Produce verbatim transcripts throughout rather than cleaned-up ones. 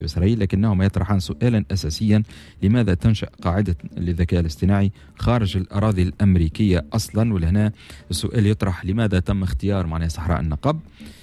إسرائيل، لكنهما يطرحان سؤالا أساسيا: لماذا تنشأ قاعدة للذكاء الاصطناعي خارج الأراضي الأمريكية أصلا؟ ولهنا السؤال يطرح: لماذا تم اختيار معناها صحراء النقب؟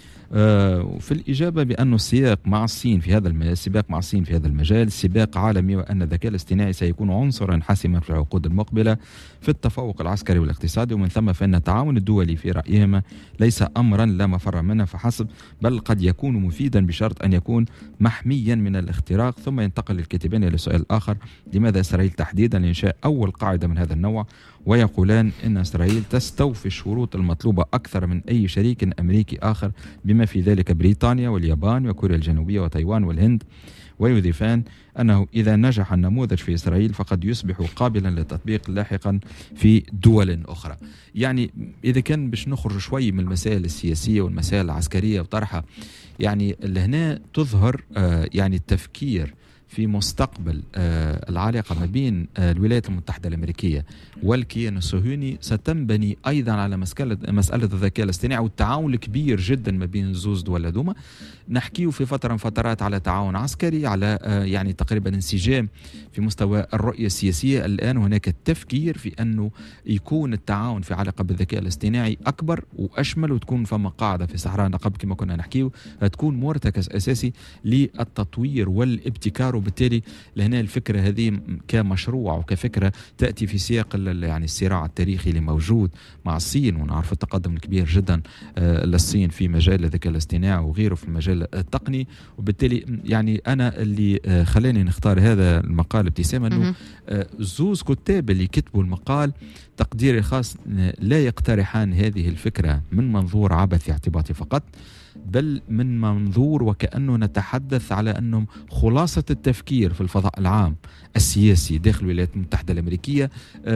آه في الإجابة بأن السياق مع الصين في هذا المجال السباق مع الصين في هذا المجال سباق عالمي، وأن الذكاء الاصطناعي سيكون عنصرا حاسما في العقود المقبلة في التفوق العسكري والاقتصادي، ومن ثم فإن التعاون الدولي في رأيهما ليس أمرا لا مفر منه فحسب، بل قد يكون مفيدا بشرط أن يكون محميا من الاختراق. ثم ينتقل الكاتبان إلى سؤال آخر: لماذا إسرائيل تحديدا لإنشاء أول قاعدة من هذا النوع؟ ويقولان إن إسرائيل تستوفي الشروط المطلوبة أكثر من أي شريك أمريكي آخر، بما في ذلك بريطانيا واليابان وكوريا الجنوبية وتايوان والهند. ويضيفان أنه إذا نجح النموذج في إسرائيل فقد يصبح قابلا للتطبيق لاحقا في دول أخرى. يعني إذا كان باش نخرج شوي من المسائل السياسية والمسائل العسكرية وطرحها، يعني لهنا تظهر آه يعني التفكير في مستقبل آه العلاقة ما بين آه الولايات المتحدة الأمريكية والكيان الصهيوني ستنبني أيضا على مسألة مسألة الذكاء الاصطناعي والتعاون الكبير جدا ما بين زوز دول هذوما. نحكيه في فترة من فترات على تعاون عسكري، على آه يعني تقريبا انسجام في مستوى الرؤية السياسية. الآن هناك التفكير في أنه يكون التعاون في علاقة بالذكاء الاصطناعي أكبر وأشمل، وتكون فما قاعدة في صحراء النقب كما كنا نحكيه تكون مرتكز أساسي للتطوير والابتكار. وبالتالي لهنا الفكرة هذه كمشروع وكفكرة تأتي في سياق يعني الصراع التاريخي اللي موجود مع الصين، ونعرف التقدم الكبير جدا للصين في مجال الذكاء الاصطناعي وغيره في المجال التقني. وبالتالي يعني أنا اللي خلاني نختار هذا المقال ابتسامة أنه زوز كتاب اللي كتبوا المقال تقديري الخاص لا يقترحان هذه الفكرة من منظور عبثي اعتباطي فقط، بل من منظور وكأنه نتحدث على أنهم خلاصة التفكير في الفضاء العام السياسي داخل الولايات المتحدة الأمريكية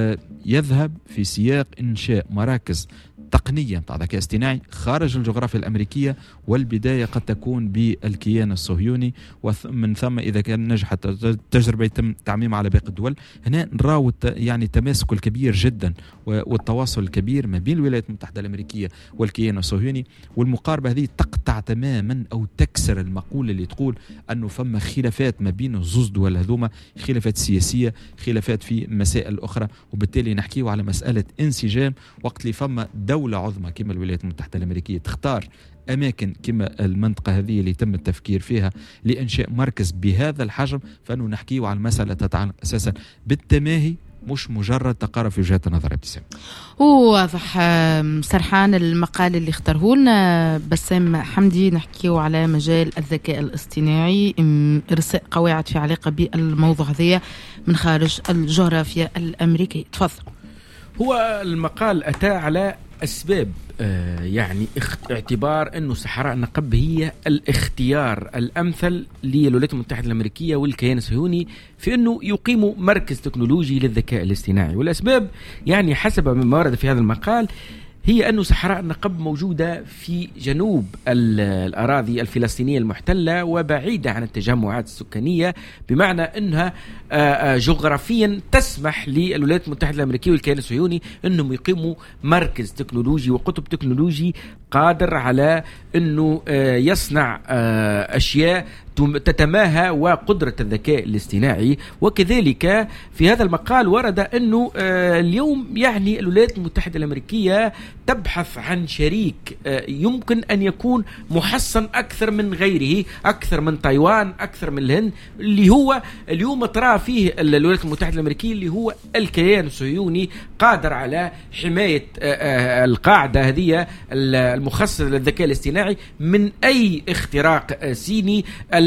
يذهب في سياق إنشاء مراكز تقنية بتاع ذكاء اصطناعي خارج الجغرافيا الأمريكية، والبداية قد تكون بالكيان الصهيوني، ومن ثم إذا كان نجحت التجربة يتم تعميمها على باقي الدول. هنا نراو يعني التماسك الكبير جدا والتواصل الكبير ما بين الولايات المتحدة الأمريكية والكيان الصهيوني، والمقاربة هذه تقطع تماما أو تكسر المقولة اللي تقول أنه فما خلافات ما بين الزوز دول هذوما، خلافات سياسية، خلافات في مسائل أخرى. وبالتالي نحكيه على مسألة انسجام وقت اللي فما دولة عظمى كما الولايات المتحدة الأمريكية تختار أماكن كما المنطقة هذه اللي تم التفكير فيها لإنشاء مركز بهذا الحجم، فأنه نحكيه على المسألة تتعلق أساسا بالتماهي مش مجرد تقارب في وجهات النظر. ابتسام واضح سرحان المقال اللي اختاره لنا بسام حمدي، نحكيه على مجال الذكاء الاصطناعي، إرساء قواعد في علاقة بالموضوع هذا من خارج الجغرافيا الأمريكية. تفضل. هو المقال أتى على أسباب آه يعني اعتبار أنه صحراء النقب هي الاختيار الأمثل للولايات المتحدة الأمريكية والكيان الصهيوني في أنه يقيموا مركز تكنولوجي للذكاء الاصطناعي. والأسباب يعني حسب ما ورد في هذا المقال هي أن صحراء النقب موجودة في جنوب الأراضي الفلسطينية المحتلة وبعيدة عن التجمعات السكانية، بمعنى أنها جغرافيا تسمح للولايات المتحدة الأمريكية والكيان الصهيوني أنهم يقيموا مركز تكنولوجي وقطب تكنولوجي قادر على أنه يصنع أشياء تتماهى وقدرة الذكاء الاصطناعي. وكذلك في هذا المقال ورد أنه اليوم يعني الولايات المتحدة الأمريكية تبحث عن شريك يمكن أن يكون محصن أكثر من غيره، أكثر من تايوان، أكثر من الهند، اللي هو اليوم ترى فيه الولايات المتحدة الأمريكية اللي هو الكيان الصهيوني قادر على حماية القاعدة هذه المخصصة للذكاء الاصطناعي من أي اختراق صيني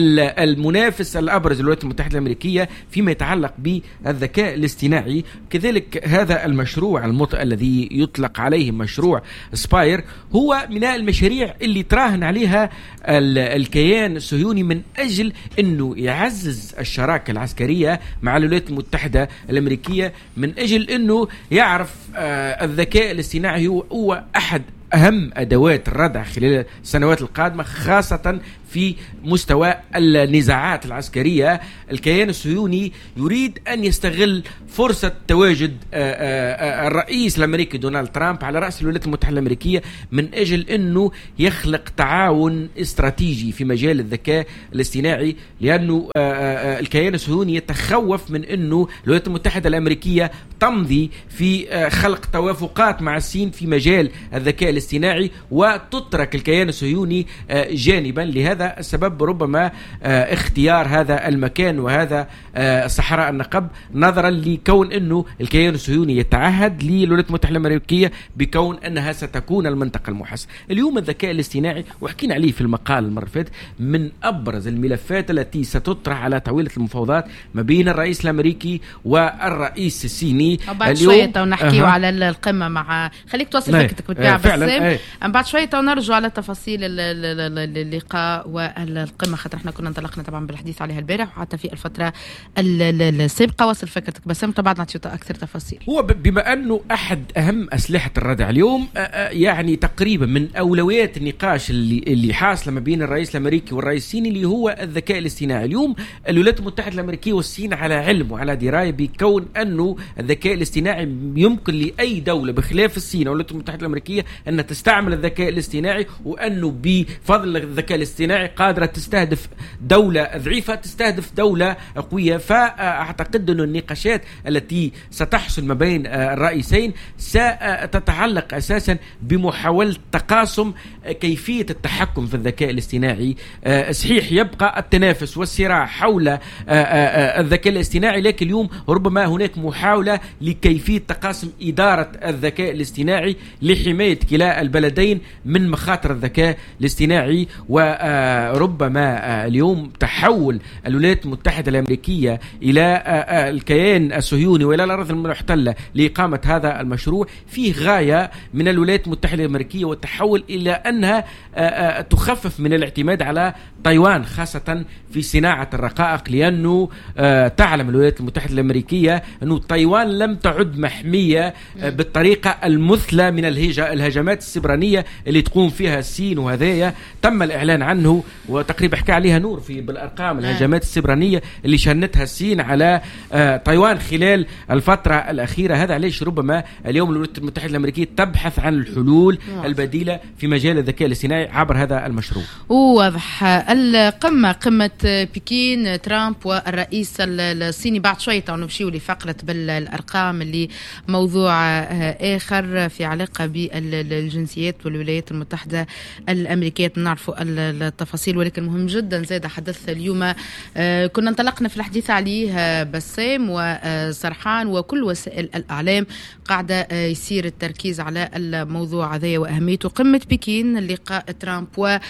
المنافس الأبرز للولايات المتحدة الأمريكية فيما يتعلق بالذكاء الاصطناعي. كذلك هذا المشروع المط... الذي يطلق عليه مشروع سباير هو من المشاريع اللي تراهن عليها الكيان الصهيوني من أجل أنه يعزز الشراكة العسكرية مع الولايات المتحدة الأمريكية، من أجل أنه يعرف الذكاء الاصطناعي هو, هو أحد أهم أدوات الردع خلال السنوات القادمة، خاصة في مستوى النزاعات العسكرية. الكيان الصهيوني يريد أن يستغل فرصة تواجد الرئيس الأمريكي دونالد ترامب على رأس الولايات المتحدة الأمريكية من أجل أنه يخلق تعاون استراتيجي في مجال الذكاء الاصطناعي، لأنه الكيان الصهيوني يتخوف من أنه الولايات المتحدة الأمريكية تمضي في خلق توافقات مع الصين في مجال الذكاء الاصطناعي وتترك الكيان الصهيوني جانبا. لهذا السبب ربما اختيار هذا المكان وهذا صحراء النقب، نظرا لكون أنه الكيان الصهيوني يتعهد للولايات المتحدة الأمريكية بكون أنها ستكون المنطقة المحاصرة. اليوم الذكاء الاصطناعي، وحكينا عليه في المقال المرة فاتت، من أبرز الملفات التي ستطرح على طاولة المفاوضات ما بين الرئيس الأمريكي والرئيس الصيني. بعد شوية ونحكيه أه. على القمة مع خليك توصل فكرتك بالطبيعة بس بعد شوية ونرجع على تفاصيل اللقاء والقمة، خاطر احنا كنا انطلقنا طبعا بالحديث عليها البارح وحتى في الفترة السابقة. وصل فكرتك بس طبعا نعطي أكثر تفاصيل. هو بما أنه أحد أهم أسلحة الردع اليوم يعني تقريبا من أولويات النقاش اللي اللي حاصل ما بين الرئيس الأمريكي والرئيس الصيني اللي هو الذكاء الاصطناعي. اليوم الولايات المتحدة الأمريكية والصين على علم وعلى دراية بكون أنه الذكاء الاصطناعي يمكن لأي دولة بخلاف الصين والولايات المتحدة الأمريكية أن تستعمل الذكاء الاصطناعي، وأنه بفضل الذكاء الاصطناعي قادرة تستهدف دولة ضعيفة تستهدف دولة قوية. فأعتقد أن النقاشات التي ستحصل ما بين الرئيسين ستتعلق أساسا بمحاولة تقاسم كيفية التحكم في الذكاء الاصطناعي. صحيح يبقى التنافس والصراع حول الذكاء الاصطناعي، لكن اليوم ربما هناك محاولة لكيفية تقاسم إدارة الذكاء الاصطناعي لحماية كلا البلدين من مخاطر الذكاء الاصطناعي. وربما اليوم تحول الولايات المتحدة الأمريكية إلى الكيان الصهيوني وإلى الأراضي المحتلة لإقامة هذا المشروع فيه غاية من الولايات المتحدة الأمريكية، والتحول إلى أنها تخفف من الاعتماد على تايوان خاصة في صناعة الرقائق، لأنه تعلم الولايات المتحدة الأمريكية أنه تايوان لم تعد محمية بالطريقة المثلى من الهجمات السبرانية اللي تقوم فيها الصين، وهذايا تم الإعلان عنه وتقريبا حكى عليها نور في بالأرقام الهجمات السبرانية اللي شنتها الصين على تايوان خلال الفترة الأخيرة. هذا علاش ربما اليوم الولايات المتحدة الأمريكية تبحث عن الحلول البديلة في مجال الذكاء الاصطناعي عبر هذا المشروع. واضح. القمة قمة بكين ترامب والرئيس الصيني بعد شوية نمشيو لفقرة بالأرقام اللي موضوع آخر في علاقة بالجنسيات والولايات المتحدة الأمريكية نعرفوا التفاصيل، ولكن مهم جدا زاد حدث اليوم كنا انطلقنا في الحديث عليه بسام وسرحان وكل وسائل الإعلام قاعدة يصير التركيز على الموضوع هذا وأهميته. قمة بكين لقاء ترامب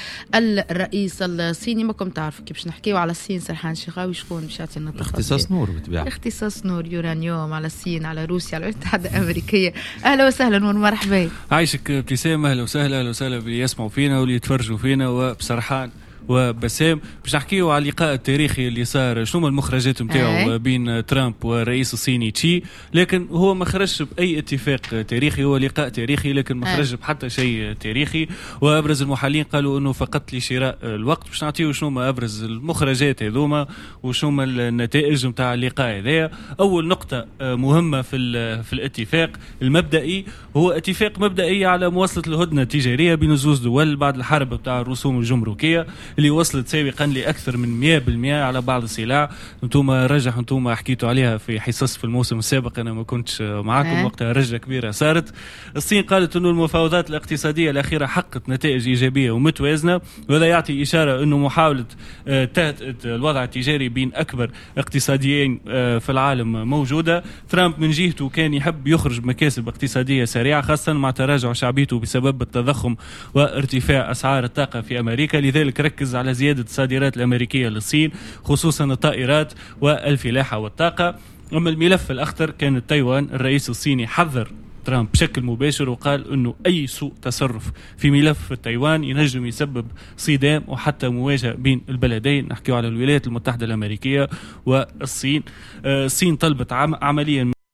والرئيس الصيني. ما كنت تعرفوا كيف نحكيوا على الصين سرحان شغاوي شكون مش يعطينا التفاصيل. اختصاص نور بالطبيعة. اختصاص نور يورانيوم على الصين على روسيا على الولايات المتحدة الأمريكية. أهلا وسهلا ومرحبا. عايشك ابتسام. أهلا وسهلا. أهلا وسهلا باللي يسمعوا فينا واللي يتفرجوا فينا. وبسرحان وبسام باش نحكيو على اللقاء التاريخي اللي صار، شنو المخرجات نتاعو بين ترامب والرئيس الصيني تشي، لكن هو ما خرجش باي اتفاق تاريخي، هو لقاء تاريخي لكن ما خرج بحتى شيء تاريخي. وابرز المحللين قالوا انه فقط لشراء الوقت. باش نعطيو شنو ما ابرز المخرجات هذوما وشنو ما النتائج نتاع اللقاء هذايا. اول نقطه مهمه في في الاتفاق المبدئي هو اتفاق مبدئي على مواصله الهدنه التجاريه بين زوج دول بعد الحرب نتاع الرسوم الجمركيه اللي وصلت سابقا لأكثر من مئة بالمئة على بعض السلع. انتم رجح انتم حكيتوا عليها في حصص في الموسم السابق، انا ما كنتش معكم وقتها، رجة كبيرة صارت. الصين قالت انه المفاوضات الاقتصادية الأخيرة حققت نتائج إيجابية ومتوازنة، وهذا يعطي إشارة انه محاولة تهدئة الوضع التجاري بين أكبر اقتصاديين في العالم موجودة. ترامب من جهته كان يحب يخرج بمكاسب اقتصادية سريعة خاصة مع تراجع شعبيته بسبب التضخم وارتفاع أسعار الطاقة في أمريكا، لذلك ركز على زيادة الصادرات الأمريكية للصين خصوصا الطائرات والفلاحة والطاقة. أما الملف الأخطر كان تايوان. الرئيس الصيني حذر ترامب بشكل مباشر وقال أنه أي سوء تصرف في ملف تايوان ينجم يسبب صدام وحتى مواجهة بين البلدين. نحكي على الولايات المتحدة الأمريكية والصين. الصين طلبت عمليا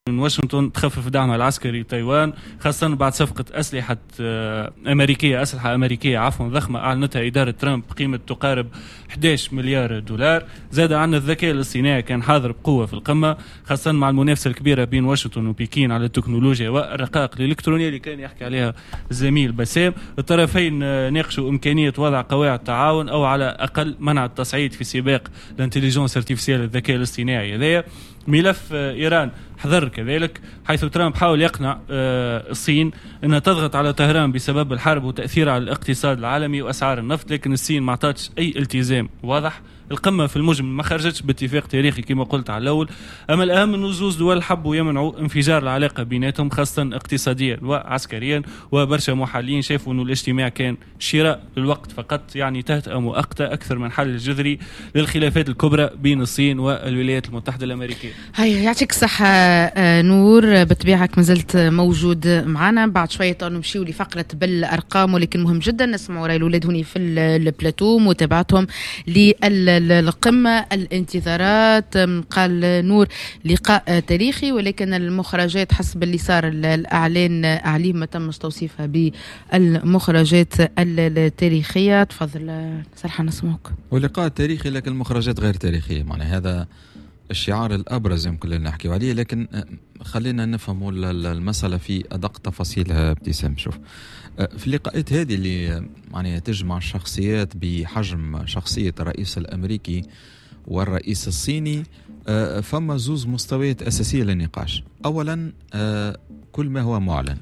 من واشنطن تخفف دعمها العسكري لتايوان، خاصة بعد صفقة أسلحة أمريكية أسلحة أمريكية عفوا ضخمة أعلنتها إدارة ترامب بقيمة تقارب أحد عشر مليار دولار. زاد عن الذكاء الاصطناعي كان حاضر بقوة في القمة، خاصة مع المنافسة الكبيرة بين واشنطن وبكين على التكنولوجيا والرقائق الإلكترونية اللي كان يحكي عليها الزميل بسام. الطرفين ناقشوا إمكانية وضع قواعد تعاون أو على أقل منع التصعيد في سباق الانتليجنس ارتيفيسيال الذكاء الاصطناعي هذايا. ملف إيران حذر كذلك، حيث ترامب حاول يقنع الصين أنها تضغط على طهران بسبب الحرب وتأثيرها على الاقتصاد العالمي وأسعار النفط، لكن الصين ما عطاتش أي التزام واضح. القمة في المجمل ما خرجتش باتفاق تاريخي كما قلت على الأول، أما الأهم أنه زوز دول حبوا يمنعوا انفجار العلاقة بيناتهم خاصة اقتصاديا وعسكريا، وبرشا محللين شافوا أنه الاجتماع كان شراء الوقت فقط، يعني تهتئة مؤقتة أكثر من حل جذري للخلافات الكبرى بين الصين والولايات المتحدة الأمريكية. هاي يعطيك الصحة نور، بطبيعك ما زلت موجود معنا. بعد شوية نمشيو لفقرة بالأرقام، ولكن مهم جدا نسمعوا رأي الأولاد هوني في البلاتو متابعتهم لل القمة. الانتظارات قال نور لقاء تاريخي، ولكن المخرجات حسب اللي صار الأعلان عليه ما تمش توصيفها بالمخرجات التاريخية. تفضل سرحان نسمعك. ولقاء تاريخي لكن المخرجات غير تاريخية، معنى هذا الشعار الأبرز يمكن لنا نحكي عليه، لكن خلينا نفهم المسألة في أدق تفاصيلها. ابتسام، شوف في اللقاءات هذه اللي يعني تجمع الشخصيات بحجم شخصية الرئيس الأمريكي والرئيس الصيني، فما زوز مستويات أساسية للنقاش. أولا كل ما هو معلن،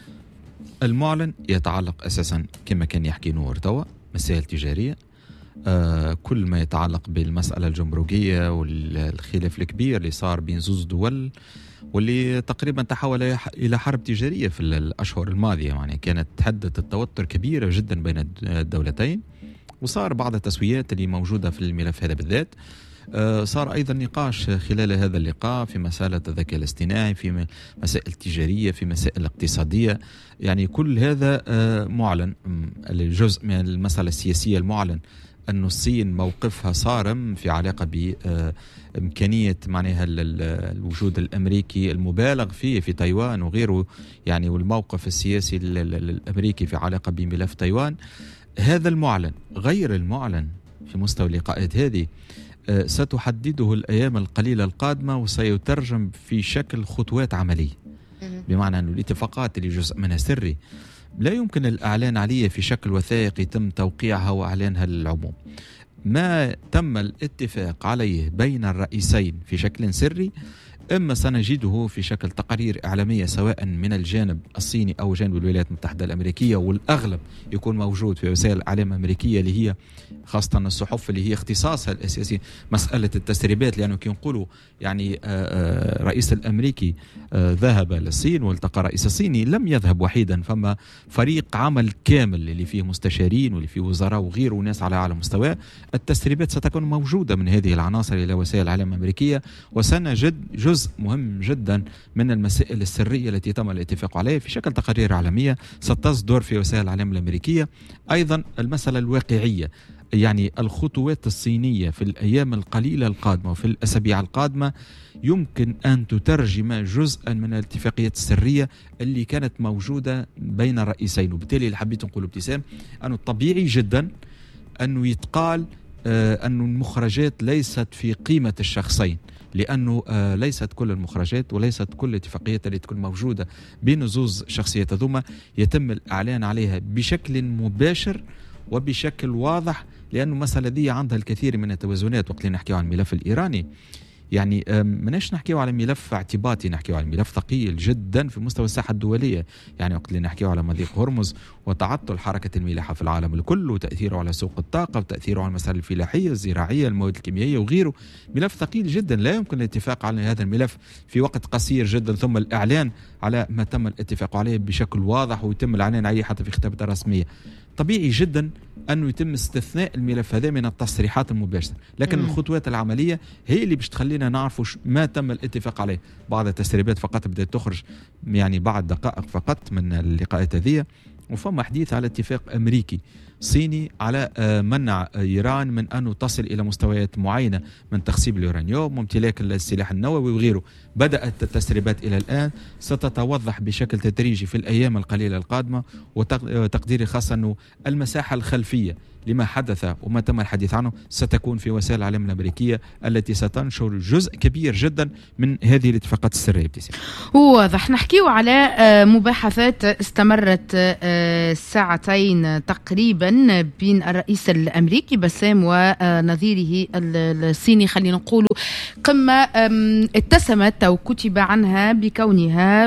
المعلن يتعلق أساسا كما كان يحكي نور توا مسائل تجارية، كل ما يتعلق بالمسألة الجمركية والخلاف الكبير اللي صار بين زوز دول واللي تقريبا تحول إلى حرب تجارية في الأشهر الماضية، يعني كانت تحدث التوتر كبيرة جدا بين الدولتين، وصار بعض التسويات اللي موجودة في الملف هذا بالذات. صار أيضا نقاش خلال هذا اللقاء في مسألة الذكاء الاصطناعي، في مسائل تجارية، في مسائل اقتصادية، يعني كل هذا معلن. الجزء من المسألة السياسية المعلن أن الصين موقفها صارم في علاقة بإمكانية معناها الوجود الأمريكي المبالغ فيه في تايوان وغيره، يعني والموقف السياسي الأمريكي في علاقة بملف تايوان. هذا المعلن. غير المعلن في مستوى اللقاءات هذه ستحدده الأيام القليلة القادمة وسيترجم في شكل خطوات عملية، بمعنى أن الاتفاقات اللي جزء منها سري لا يمكن الإعلان عليه في شكل وثائق يتم توقيعها وإعلانها للعموم. ما تم الاتفاق عليه بين الرئيسين في شكل سري إما سنجده في شكل تقارير إعلامية سواء من الجانب الصيني أو جانب الولايات المتحدة الأمريكية، والأغلب يكون موجود في وسائل الإعلام الأمريكية اللي هي خاصة الصحف اللي هي اختصاصها الأساسي مسألة التسريبات، لأنه كي نقولوا يعني رئيس الأمريكي ذهب للصين والتقى رئيس الصيني، لم يذهب وحيدا، فما فريق عمل كامل اللي فيه مستشارين واللي فيه وزراء وغيره وناس على أعلى مستوى. التسريبات ستكون موجودة من هذه العناصر إلى وسائل الإعلام الأمريكية، وسنجد جزء مهم جدا من المسائل السرية التي تم الاتفاق عليها في شكل تقارير إعلامية ستصدر في وسائل الإعلام الأمريكية. أيضا المسألة الواقعية، يعني الخطوات الصينية في الأيام القليلة القادمة وفي الأسابيع القادمة يمكن أن تترجم جزءا من الاتفاقيات السرية اللي كانت موجودة بين الرئيسين. وبالتالي اللي حبيت نقول ابتسام أنه طبيعي جدا أنه يتقال آه أن المخرجات ليست في قيمة الشخصين، لأنه آه ليست كل المخرجات وليست كل الاتفاقيات اللي تكون موجودة بين زوز شخصيات ذوما يتم الإعلان عليها بشكل مباشر وبشكل واضح، لأنه المسألة دي عندها الكثير من التوازنات. وقت اللي نحكيه عن الملف الإيراني يعني مناش نحكيه على ملف اعتباطي، نحكيه على ملف ثقيل جدا في مستوى الساحة الدولية. يعني وقت اللي نحكيه على مضيق هرمز وتعطل حركة الملاحة في العالم الكل وتأثيره على سوق الطاقة وتأثيره على المسائل الفلاحية الزراعية المواد الكيميائية وغيره، ملف ثقيل جدا لا يمكن الاتفاق على هذا الملف في وقت قصير جدا ثم الإعلان على ما تم الاتفاق عليه بشكل واضح ويتم الإعلان عليه حتى في خطابات رسمية. طبيعي جدا أنه يتم استثناء الملف هذا من التصريحات المباشرة، لكن مم. الخطوات العملية هي اللي باش تخلينا نعرفوا ما تم الاتفاق عليه. بعض التسريبات فقط بدأت تخرج يعني بعد دقائق فقط من اللقاءات هذه، وفما حديث على اتفاق أمريكي صيني على منع إيران من أن تصل إلى مستويات معينة من تخصيب اليورانيوم وامتلاك السلاح النووي وغيره. بدأت التسريبات إلى الآن، ستتوضح بشكل تدريجي في الأيام القليلة القادمة. وتقديري خاصة أنه المساحة الخلفية لما حدث وما تم الحديث عنه ستكون في وسائل الإعلام الأمريكية التي ستنشر جزء كبير جدا من هذه الاتفاقات السرية. ابتسام واضح. نحكيو على مباحثات استمرت ساعتين تقريبا بين الرئيس الأمريكي بسام ونظيره الصيني، خلينا نقول قمة اتسمت أو كتب عنها بكونها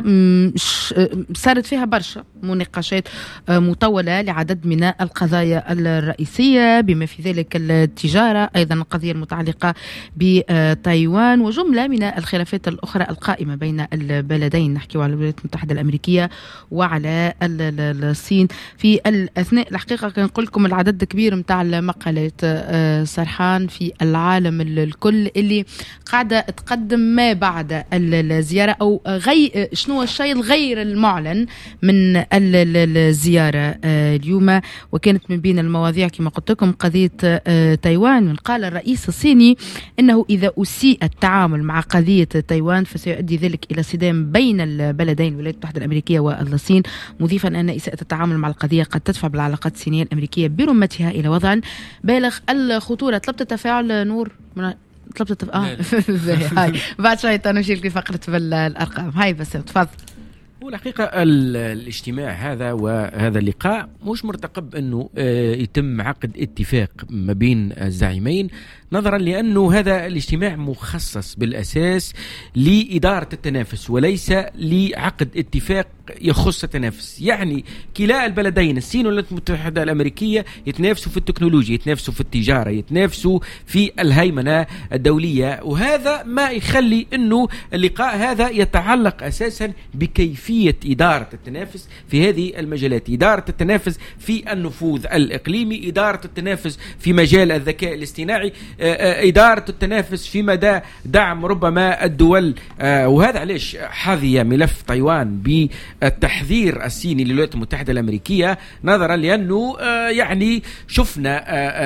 صارت فيها برشا مناقشات مطولة لعدد من القضايا الرئيسية بما في ذلك التجارة، أيضا القضية المتعلقة بتايوان وجملة من الخلافات الأخرى القائمة بين البلدين. نحكي على الولايات المتحدة الأمريكية وعلى الصين. في الأثناء الحقيقة كان نقول لكم العدد كبير متاع المقالات سرحان في العالم الكل اللي قاعدة تقدم ما بعد الزيارة أو غي شنو الشيء الغير المعلن من الزيارة اليوم. وكانت من بين المواضيع كما قلت لكم قضية تايوان. قال الرئيس الصيني إنه إذا أسيء التعامل مع قضية تايوان فسيؤدي ذلك إلى صدام بين البلدين الولايات المتحدة الأمريكية والصين، مضيفا أن إساءة التعامل مع القضية قد تدفع بالعلاقات الصينية الأمريكية برمتها إلى وضع بالغ الخطورة. طلبت التفاعل نور من طلبت التفاعل آه. هاي بعد شوي تنمشي في فقرة بالأرقام. هاي بس تفضل. والحقيقة الاجتماع هذا وهذا اللقاء مش مرتقب أنه يتم عقد اتفاق ما بين الزعيمين، نظرا لأنه هذا الاجتماع مخصص بالأساس لإدارة التنافس وليس لعقد اتفاق يخص التنافس. يعني كلا البلدين الصين والولايات المتحدة الأمريكية يتنافسوا في التكنولوجيا، يتنافسوا في التجارة، يتنافسوا في الهيمنة الدولية، وهذا ما يخلي أنه اللقاء هذا يتعلق أساسا بكيفية إدارة التنافس في هذه المجالات، إدارة التنافس في النفوذ الإقليمي، إدارة التنافس في مجال الذكاء الاصطناعي، إدارة التنافس في مدى دعم ربما الدول. وهذا علاش حظي ملف تايوان بالتحذير الصيني للولايات المتحدة الأمريكية، نظرا لأنه يعني شفنا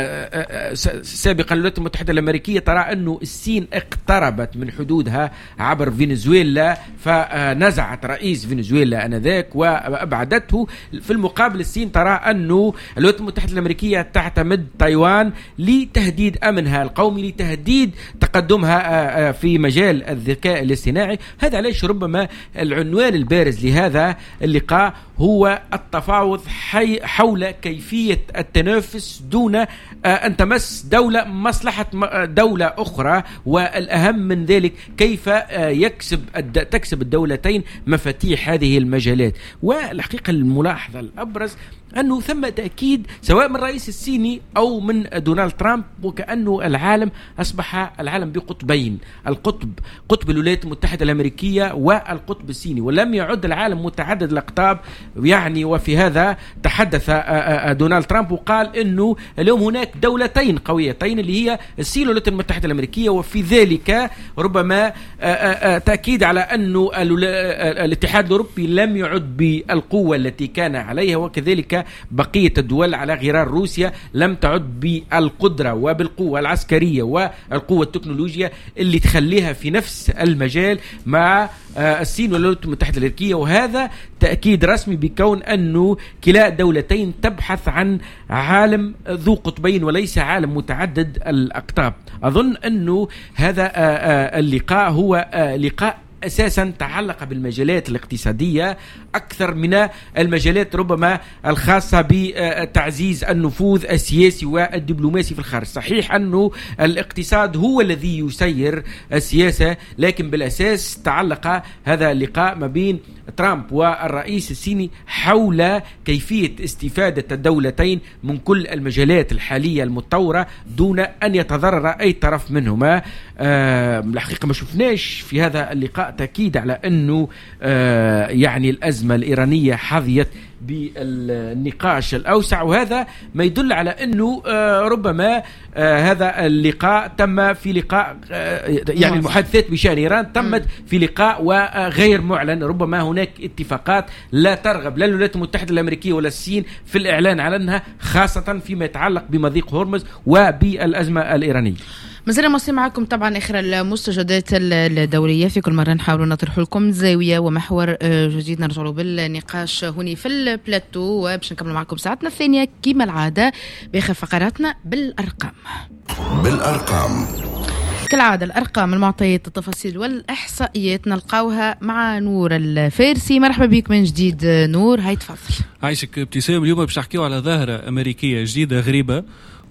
سابقا الولايات المتحدة الأمريكية ترى أنه الصين اقتربت من حدودها عبر فنزويلا فنزعت رئيس فنزويلا آنذاك وأبعدته. في المقابل الصين ترى أنه الولايات المتحدة الأمريكية تعتمد تايوان لتهديد أمنها القومي، لتهديد تقدمها في مجال الذكاء الاصطناعي. هذا علاش ربما العنوان البارز لهذا اللقاء هو التفاوض حول كيفية التنافس دون أن تمس دولة مصلحة دولة أخرى، والأهم من ذلك كيف يكسب تكسب الدولتين مفاتيح هذه المجالات. والحقيقة الملاحظة الأبرز أنه ثم تأكيد سواء من الرئيس الصيني أو من دونالد ترامب، وكأنه العالم أصبح العالم بقطبين، القطب قطب الولايات المتحدة الأمريكية والقطب الصيني، ولم يعد العالم متعدد الأقطاب. يعني وفي هذا تحدث دونالد ترامب وقال أنه اليوم هناك دولتين قويتين اللي هي الصين والولايات المتحدة الأمريكية، وفي ذلك ربما تأكيد على أنه الاتحاد الأوروبي لم يعد بالقوة التي كان عليها، وكذلك بقية الدول على غرار روسيا لم تعد بالقدرة وبالقوة العسكرية والقوة التكنولوجية اللي تخليها في نفس المجال مع الصين والولايات المتحدة الأمريكية. وهذا تأكيد رسمي بكون أنه كلا الدولتين تبحث عن عالم ذو قطبين وليس عالم متعدد الأقطاب. أظن أنه هذا اللقاء هو لقاء أساسا تعلق بالمجالات الاقتصادية أكثر من المجالات ربما الخاصة بتعزيز النفوذ السياسي والدبلوماسي في الخارج. صحيح أنه الاقتصاد هو الذي يسير السياسة، لكن بالأساس تعلق هذا اللقاء ما بين ترامب والرئيس الصيني حول كيفية استفادة الدولتين من كل المجالات الحالية المتطورة دون أن يتضرر أي طرف منهما. أه الحقيقة ما شفناش في هذا اللقاء لقاء تأكيد على أنه آه يعني الأزمة الإيرانية حظيت بالنقاش الأوسع، وهذا ما يدل على أنه آه ربما آه هذا اللقاء تم في لقاء آه يعني المحادثات بشأن إيران تمت في لقاء وغير معلن. ربما هناك اتفاقات لا ترغب لا الولايات المتحدة الأمريكية ولا الصين في الإعلان عنها، خاصة فيما يتعلق بمضيق هرمز وبالأزمة الإيرانية. مازلنا مواصلين معكم طبعا اخر المستجدات الدوريه، في كل مره نحاولوا نطرح لكم زاويه ومحور جديد نرجعوا بالنقاش هوني في البلاتو، وباش نكملوا معكم ساعتنا الثانيه كما العاده باخر فقراتنا بالارقام. بالارقام كالعاده الارقام، المعطيات، التفاصيل والاحصائيات نلقاوها مع نور الفارسي. مرحبا بك من جديد نور، هاي تفضل. عايشك ابتسام. اليوم باش نحكيو على ظاهره امريكيه جديده غريبه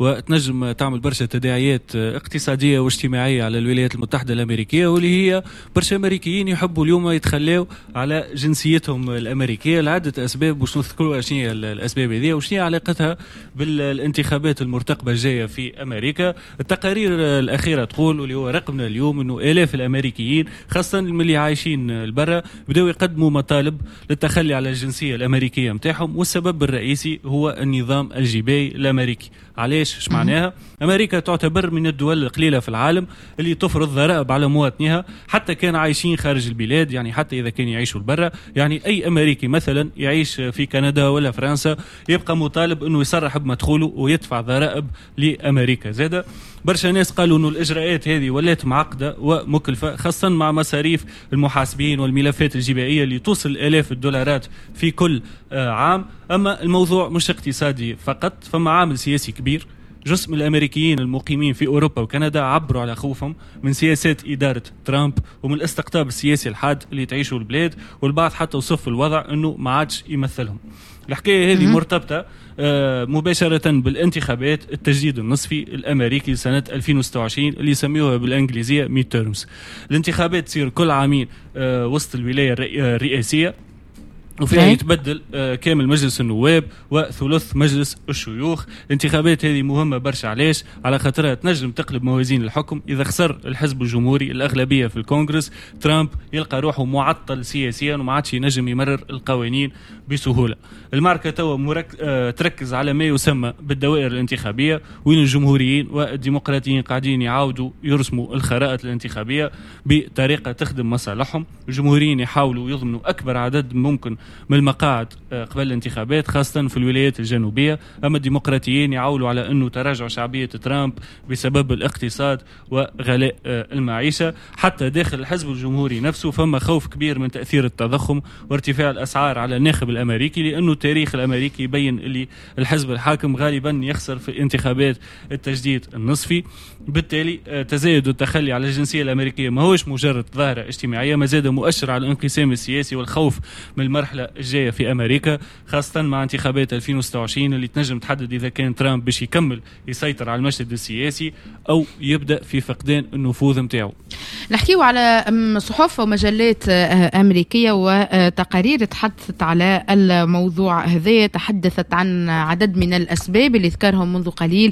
وتنجم تعمل برشا تداعيات اقتصادية واجتماعية على الولايات المتحدة الأمريكية، واللي هي برشا أمريكيين يحبوا اليوم يتخلوا على جنسيتهم الأمريكية لعدة أسباب، وش نذكروا شنو الأسباب هذه وشنو علاقتها بالانتخابات المرتقبة الجاية في أمريكا. التقارير الأخيرة تقول، واللي هو رقمنا اليوم، أنه آلاف الأمريكيين خاصة اللي عايشين البرة بدأوا يقدموا مطالب للتخلي على الجنسية الأمريكية متاعهم، والسبب الرئيسي هو النظام الجباي الأمريكي. علاش؟ ايش معناها؟ امريكا تعتبر من الدول القليله في العالم اللي تفرض ضرائب على مواطنيها حتى كان عايشين خارج البلاد، يعني حتى اذا كان يعيشوا برا. يعني اي امريكي مثلا يعيش في كندا ولا فرنسا يبقى مطالب انه يصرح بمدخوله ويدفع ضرائب لامريكا. زاده برشا ناس قالوا انه الاجراءات هذه ولات معقده ومكلفه، خاصه مع مصاريف المحاسبين والملفات الجبائيه اللي توصل الاف الدولارات في كل عام. اما الموضوع مش اقتصادي فقط، فما عامل سياسي كبير. جزء من الامريكيين المقيمين في اوروبا وكندا عبروا على خوفهم من سياسات اداره ترامب ومن الاستقطاب السياسي الحاد اللي تعيشه البلاد، والبعض حتى وصف الوضع انه ما عادش يمثلهم. الحكايه هذه مرتبطه آه مباشره بالانتخابات التجديد النصفي الامريكي لسنه ألفين وستة وعشرين اللي يسميوها بالانجليزيه ميد تيرمز. الانتخابات تصير كل عامين آه وسط الولايه الرئاسيه، وفيها يتبدل آه كامل مجلس النواب وثلث مجلس الشيوخ. الانتخابات هذه مهمة برشا. علاش؟ على خاطرها تنجم تقلب موازين الحكم. إذا خسر الحزب الجمهوري الأغلبية في الكونغرس، ترامب يلقى روحه معطل سياسيا وما عادش ينجم يمرر القوانين بسهولة. المعركة توا مرك... آه تركز على ما يسمى بالدوائر الانتخابية، وين الجمهوريين والديمقراطيين قاعدين يعاودوا يرسموا الخرائط الانتخابية بطريقة تخدم مصالحهم. الجمهوريين يحاولوا يضمنوا أكبر عدد ممكن من المقاعد قبل الانتخابات خاصة في الولايات الجنوبية. أما الديمقراطيين يعولوا على أنه تراجع شعبية ترامب بسبب الاقتصاد وغلاء المعيشة. حتى داخل الحزب الجمهوري نفسه فما خوف كبير من تأثير التضخم وارتفاع الأسعار على الناخب الأمريكي، لأنه التاريخ الأمريكي يبين اللي الحزب الحاكم غالبا يخسر في انتخابات التجديد النصفي. بالتالي تزايد التخلي على الجنسية الأمريكية ما هوش مجرد ظاهرة اجتماعية، ما زاد مؤشر على الانقسام السياسي والخوف من المرحلة الجاية في أمريكا، خاصة مع انتخابات ألفين وستة وعشرين اللي تنجم تحدد إذا كان ترامب باش يكمل يسيطر على المشهد السياسي أو يبدأ في فقدان النفوذ متاعه. نحكيو على صحف ومجلات أمريكية وتقارير تحدثت على الموضوع هذا، تحدثت عن عدد من الأسباب اللي ذكرهم منذ قليل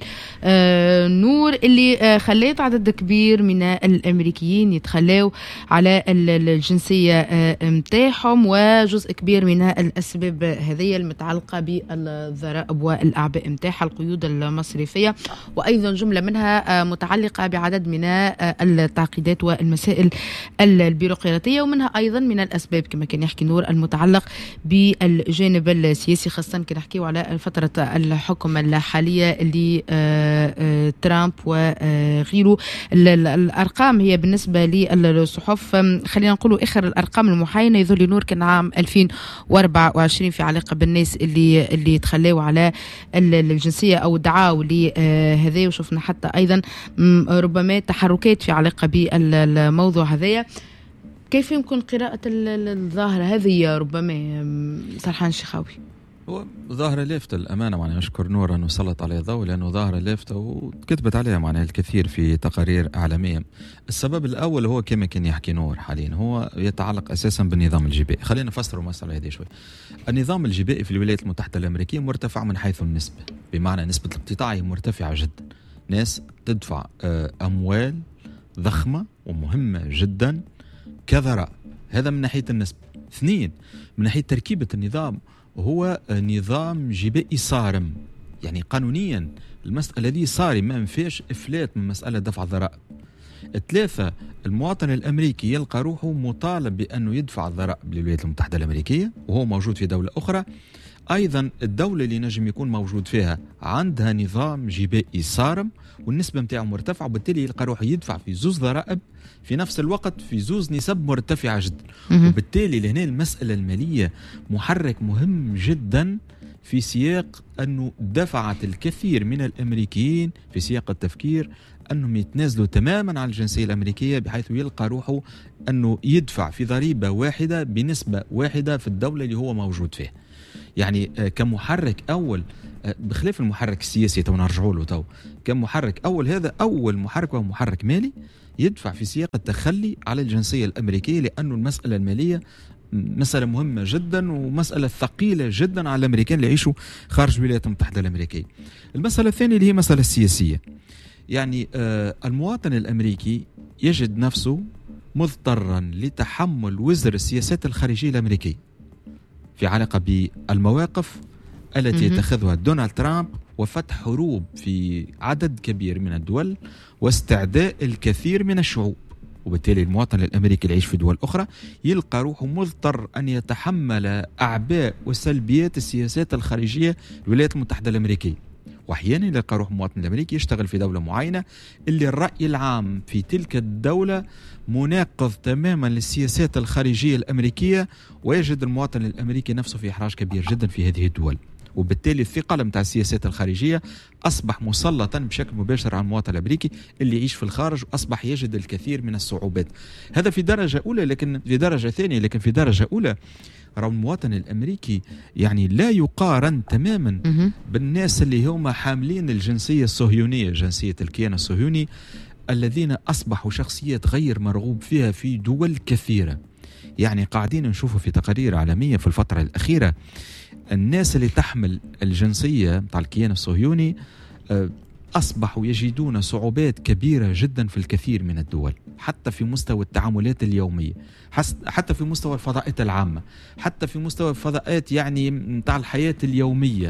نور اللي خليت عدد كبير من الأمريكيين يتخلوا على الجنسية متاعهم، وجزء كبير من الأسباب هذه المتعلقة بالضرائب والأعباء متاعها، القيود المصرفية، وأيضا جملة منها متعلقة بعدد من التعقيدات والمسائل البيروقراطية، ومنها أيضا من الأسباب كما كان يحكي نور المتعلق بالجانب السياسي، خاصة كنا نحكيو على فترة الحكم الحالية لترامب وغيره. الأرقام هي بالنسبة للصحف، خلينا نقولوا آخر الأرقام المحاينة يظهر لي نور كان عام ألفين وأربعة وعشرين في علاقة بالناس اللي اللي تخلوا على الجنسية أو دعاوا لهذا، وشفنا حتى أيضا ربما تحركات في علاقة بالموضوع هذا. كيف يمكن قراءة الظاهرة هذه ربما سرحان الشيخاوي؟ هو ظاهرة لافتة الأمانة، معناها أشكر نور أنه سلط عليها ضوء، لأنه ظاهرة لافتة وكتبت عليها معناها الكثير في تقارير إعلامية. السبب الأول هو كما كان يحكي نور حاليا، هو يتعلق أساسا بالنظام الجبائي. خلينا نفسر المسألة هذه شوي. النظام الجبائي في الولايات المتحدة الأمريكية مرتفع من حيث النسبة، بمعنى نسبة الاقتطاع مرتفعة جدا. ناس تدفع أموال ضخمة ومهمة جدا كذراء. هذا من ناحية النسبة. اثنين، من ناحية تركيبة النظام هو نظام جبائي صارم، يعني قانونيا المسألة دي صارم، ما فيش إفلات من مسألة دفع الضرائب. ثلاثة، المواطن الأمريكي يلقى روحه مطالب بأنه يدفع الضرائب للولايات المتحدة الأمريكية وهو موجود في دولة أخرى. أيضا الدولة اللي نجم يكون موجود فيها عندها نظام جبائي صارم والنسبة متاعه مرتفعة، وبالتالي يلقى روحه يدفع في زوز ضرائب في نفس الوقت في زوز نسب مرتفعة جدا. وبالتالي لهنا المسألة المالية محرك مهم جدا في سياق أنه دفعت الكثير من الأمريكيين في سياق التفكير أنهم يتنازلوا تماما عن الجنسية الأمريكية، بحيث يلقى روحه أنه يدفع في ضريبة واحدة بنسبة واحدة في الدولة اللي هو موجود فيها. يعني كمحرك أول بخلاف المحرك السياسي تو نرجعوا له، تو كمحرك أول هذا أول محرك وهو محرك مالي يدفع في سياق التخلي على الجنسية الأمريكية، لأنه المسألة المالية مسألة مهمة جدا ومسألة ثقيلة جدا على الأمريكان اللي يعيشوا خارج الولايات المتحدة الأمريكية. المسألة الثانية اللي هي مسألة السياسية، يعني آه المواطن الأمريكي يجد نفسه مضطرا لتحمل وزر السياسات الخارجية الأمريكية في علاقة بالمواقف التي يتخذها دونالد ترامب وفتح حروب في عدد كبير من الدول واستعداء الكثير من الشعوب. وبالتالي المواطن الأمريكي اللي يعيش في دول أخرى يلقى روحه مضطر أن يتحمل أعباء وسلبيات السياسات الخارجية للولايات المتحدة الأمريكية. وأحيانا يلقى روح المواطن الأمريكي يشتغل في دولة معينة اللي الرأي العام في تلك الدولة مناقض تماما للسياسات الخارجية الأمريكية، ويجد المواطن الأمريكي نفسه في إحراج كبير جدا في هذه الدول. وبالتالي الثقل متاع السياسات الخارجية أصبح مسلطا بشكل مباشر على المواطن الأمريكي اللي يعيش في الخارج، وأصبح يجد الكثير من الصعوبات. هذا في درجة أولى، لكن في درجة ثانية لكن في درجة أولى رأى المواطن الأمريكي يعني لا يقارن تماما بالناس اللي هم حاملين الجنسية الصهيونية، جنسية الكيان الصهيوني، الذين أصبحوا شخصيات غير مرغوب فيها في دول كثيرة. يعني قاعدين نشوفوا في تقارير عالمية في الفترة الأخيرة الناس اللي تحمل الجنسية مع الكيان الصهيوني أصبحوا يجدون صعوبات كبيرة جدا في الكثير من الدول، حتى في مستوى التعاملات اليومية، حتى في مستوى الفضاءات العامة، حتى في مستوى الفضاءات يعني متاع الحياة اليومية.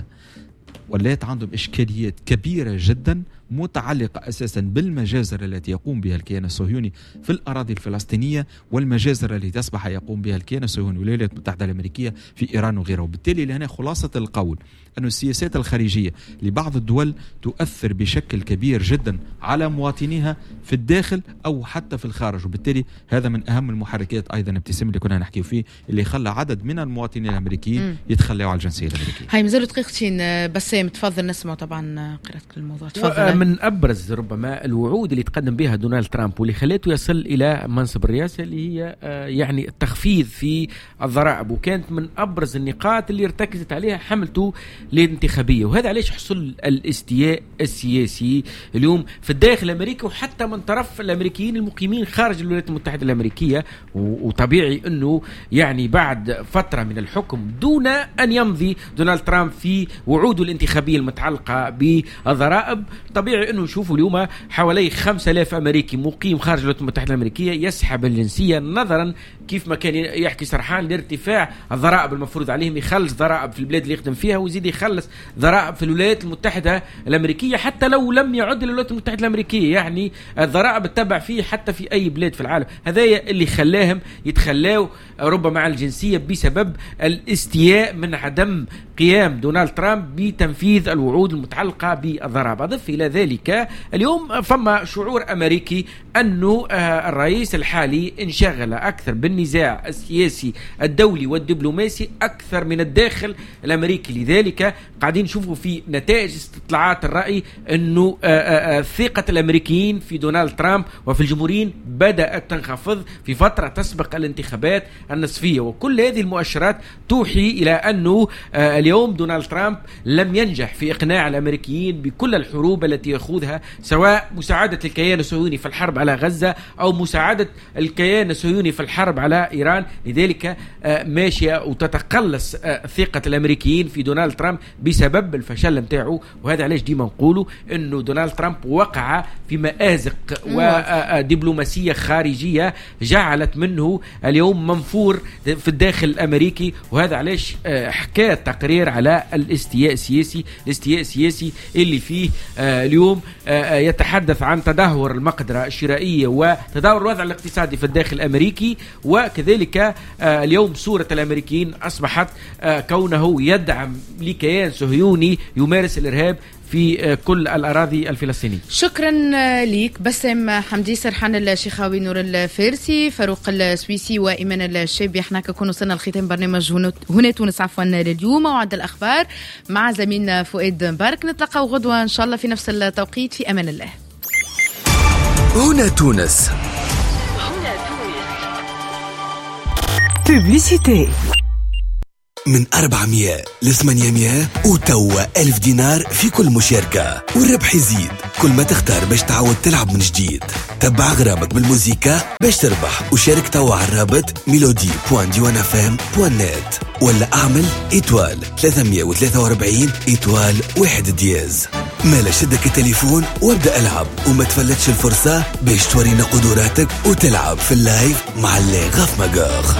ولات عندهم إشكاليات كبيرة جدا متعلقة أساسا بالمجازر التي يقوم بها الكيان الصهيوني في الأراضي الفلسطينية، والمجازر التي تصبح يقوم بها الكيان الصهيوني والولايات المتحدة الأمريكية في إيران وغيره. وبالتالي لهنا خلاصة القول أن السياسات الخارجية لبعض الدول تؤثر بشكل كبير جدا على مواطنيها في الداخل أو حتى في الخارج. وبالتالي هذا من أهم المحركات أيضا ابتسام اللي كنا نحكي فيه، اللي خلى عدد من المواطنين الأمريكيين يتخلوا على الجنسية الأمريكية. هاي مازالوا دقيقتين بسام، تفضل نسمع طبعا قراءتك الموضوع. تفضل. من أبرز ربما الوعود اللي تقدم بها دونالد ترامب واللي خلته يصل إلى منصب الرئاسة اللي هي يعني التخفيض في الضرائب، وكانت من أبرز النقاط اللي ارتكزت عليها حملته الانتخابية. وهذا علاش حصل الاستياء السياسي اليوم في الداخل الأمريكي وحتى من طرف الأمريكيين المقيمين خارج الولايات المتحدة الأمريكية. وطبيعي أنه يعني بعد فترة من الحكم دون أن يمضي دونالد ترامب في وعوده الانتخابية المتعلقة بالضرائب، طبيعي أنه نشوفوا اليوم حوالي خمسة آلاف أمريكي مقيم خارج الولايات المتحدة الأمريكية يسحب الجنسية، نظرا كيف ما كان يحكي سرحان لارتفاع الضرائب المفروض عليهم. يخلص ضرائب في البلاد اللي يخدم فيها ويزيد يخلص ضرائب في الولايات المتحدة الأمريكية حتى لو لم يعد للولايات المتحدة الأمريكية، يعني الضرائب تتبع فيه حتى في أي بلاد في العالم. هذا اللي خلاهم يتخلاوا ربما على الجنسية بسبب الاستياء من عدم قيام دونالد ترامب بتنفيذ الوعود المتعلقة بالضرائب. أضف إلى ذلك اليوم فما شعور أمريكي أنه الرئيس الحالي انشغل أكثر بالنزاع السياسي الدولي والدبلوماسي أكثر من الداخل الأمريكي. لذلك قاعدين نشوفوا في نتائج استطلاعات الرأي أنه ثقة الأمريكيين في دونالد ترامب وفي الجمهوريين بدأت تنخفض في فترة تسبق الانتخابات النصفية. وكل هذه المؤشرات توحي إلى أنه اليوم دونالد ترامب لم ينجح في إقناع الأمريكيين بكل الحروب التي يخوضها، سواء مساعدة الكيان الصهيوني في الحرب على غزة أو مساعدة الكيان الصهيوني في الحرب على إيران. لذلك ماشية وتتقلص ثقة الأمريكيين في دونالد ترامب بسبب الفشل متاعه. وهذا علاش ديما نقولوا أنه دونالد ترامب وقع في مآزق ودبلوماسية خارجية جعلت منه اليوم منفور في الداخل الأمريكي. وهذا علاش حكاية تقرير على الاستياء السياسي الاستياء السياسي اللي فيه اليوم يتحدث عن تدهور المقدرة الشرائية وتدهور الوضع الاقتصادي في الداخل الأمريكي. وكذلك اليوم صورة الأمريكيين أصبحت كونه يدعم لكيان صهيوني يمارس الإرهاب في كل الأراضي الفلسطينية. شكرا لك بسام حمدي، سرحان الشيخاوي، نور الفارسي، فاروق السويسي وإيمان الشابي. احنا كنا وصلنا لختام برنامج هنا تونس عفوا لليوم موعد الأخبار مع زميلنا فؤاد مبارك. نتلقى غدوة إن شاء الله في نفس التوقيت. في أمان الله. هنا تونس. بوبليسيتي. من أربعمية لثمانمية وتوا ألف دينار في كل مشاركة، والربح يزيد كل ما تختار باش تعود تلعب من جديد. تبع غرامك بالموسيقى باش تربح، وشارك توا على الرابط ميلودي بوان ديوان اف ام بوان نت، ولا اعمل إيتوال ثلاثمية وثلاثة وأربعين إيتوال واحد دياز. مالا شدك التليفون وابدأ العب، وما تفلتش الفرصة باش تورينا قدراتك وتلعب في اللايف مع اللي غاف مقاخ.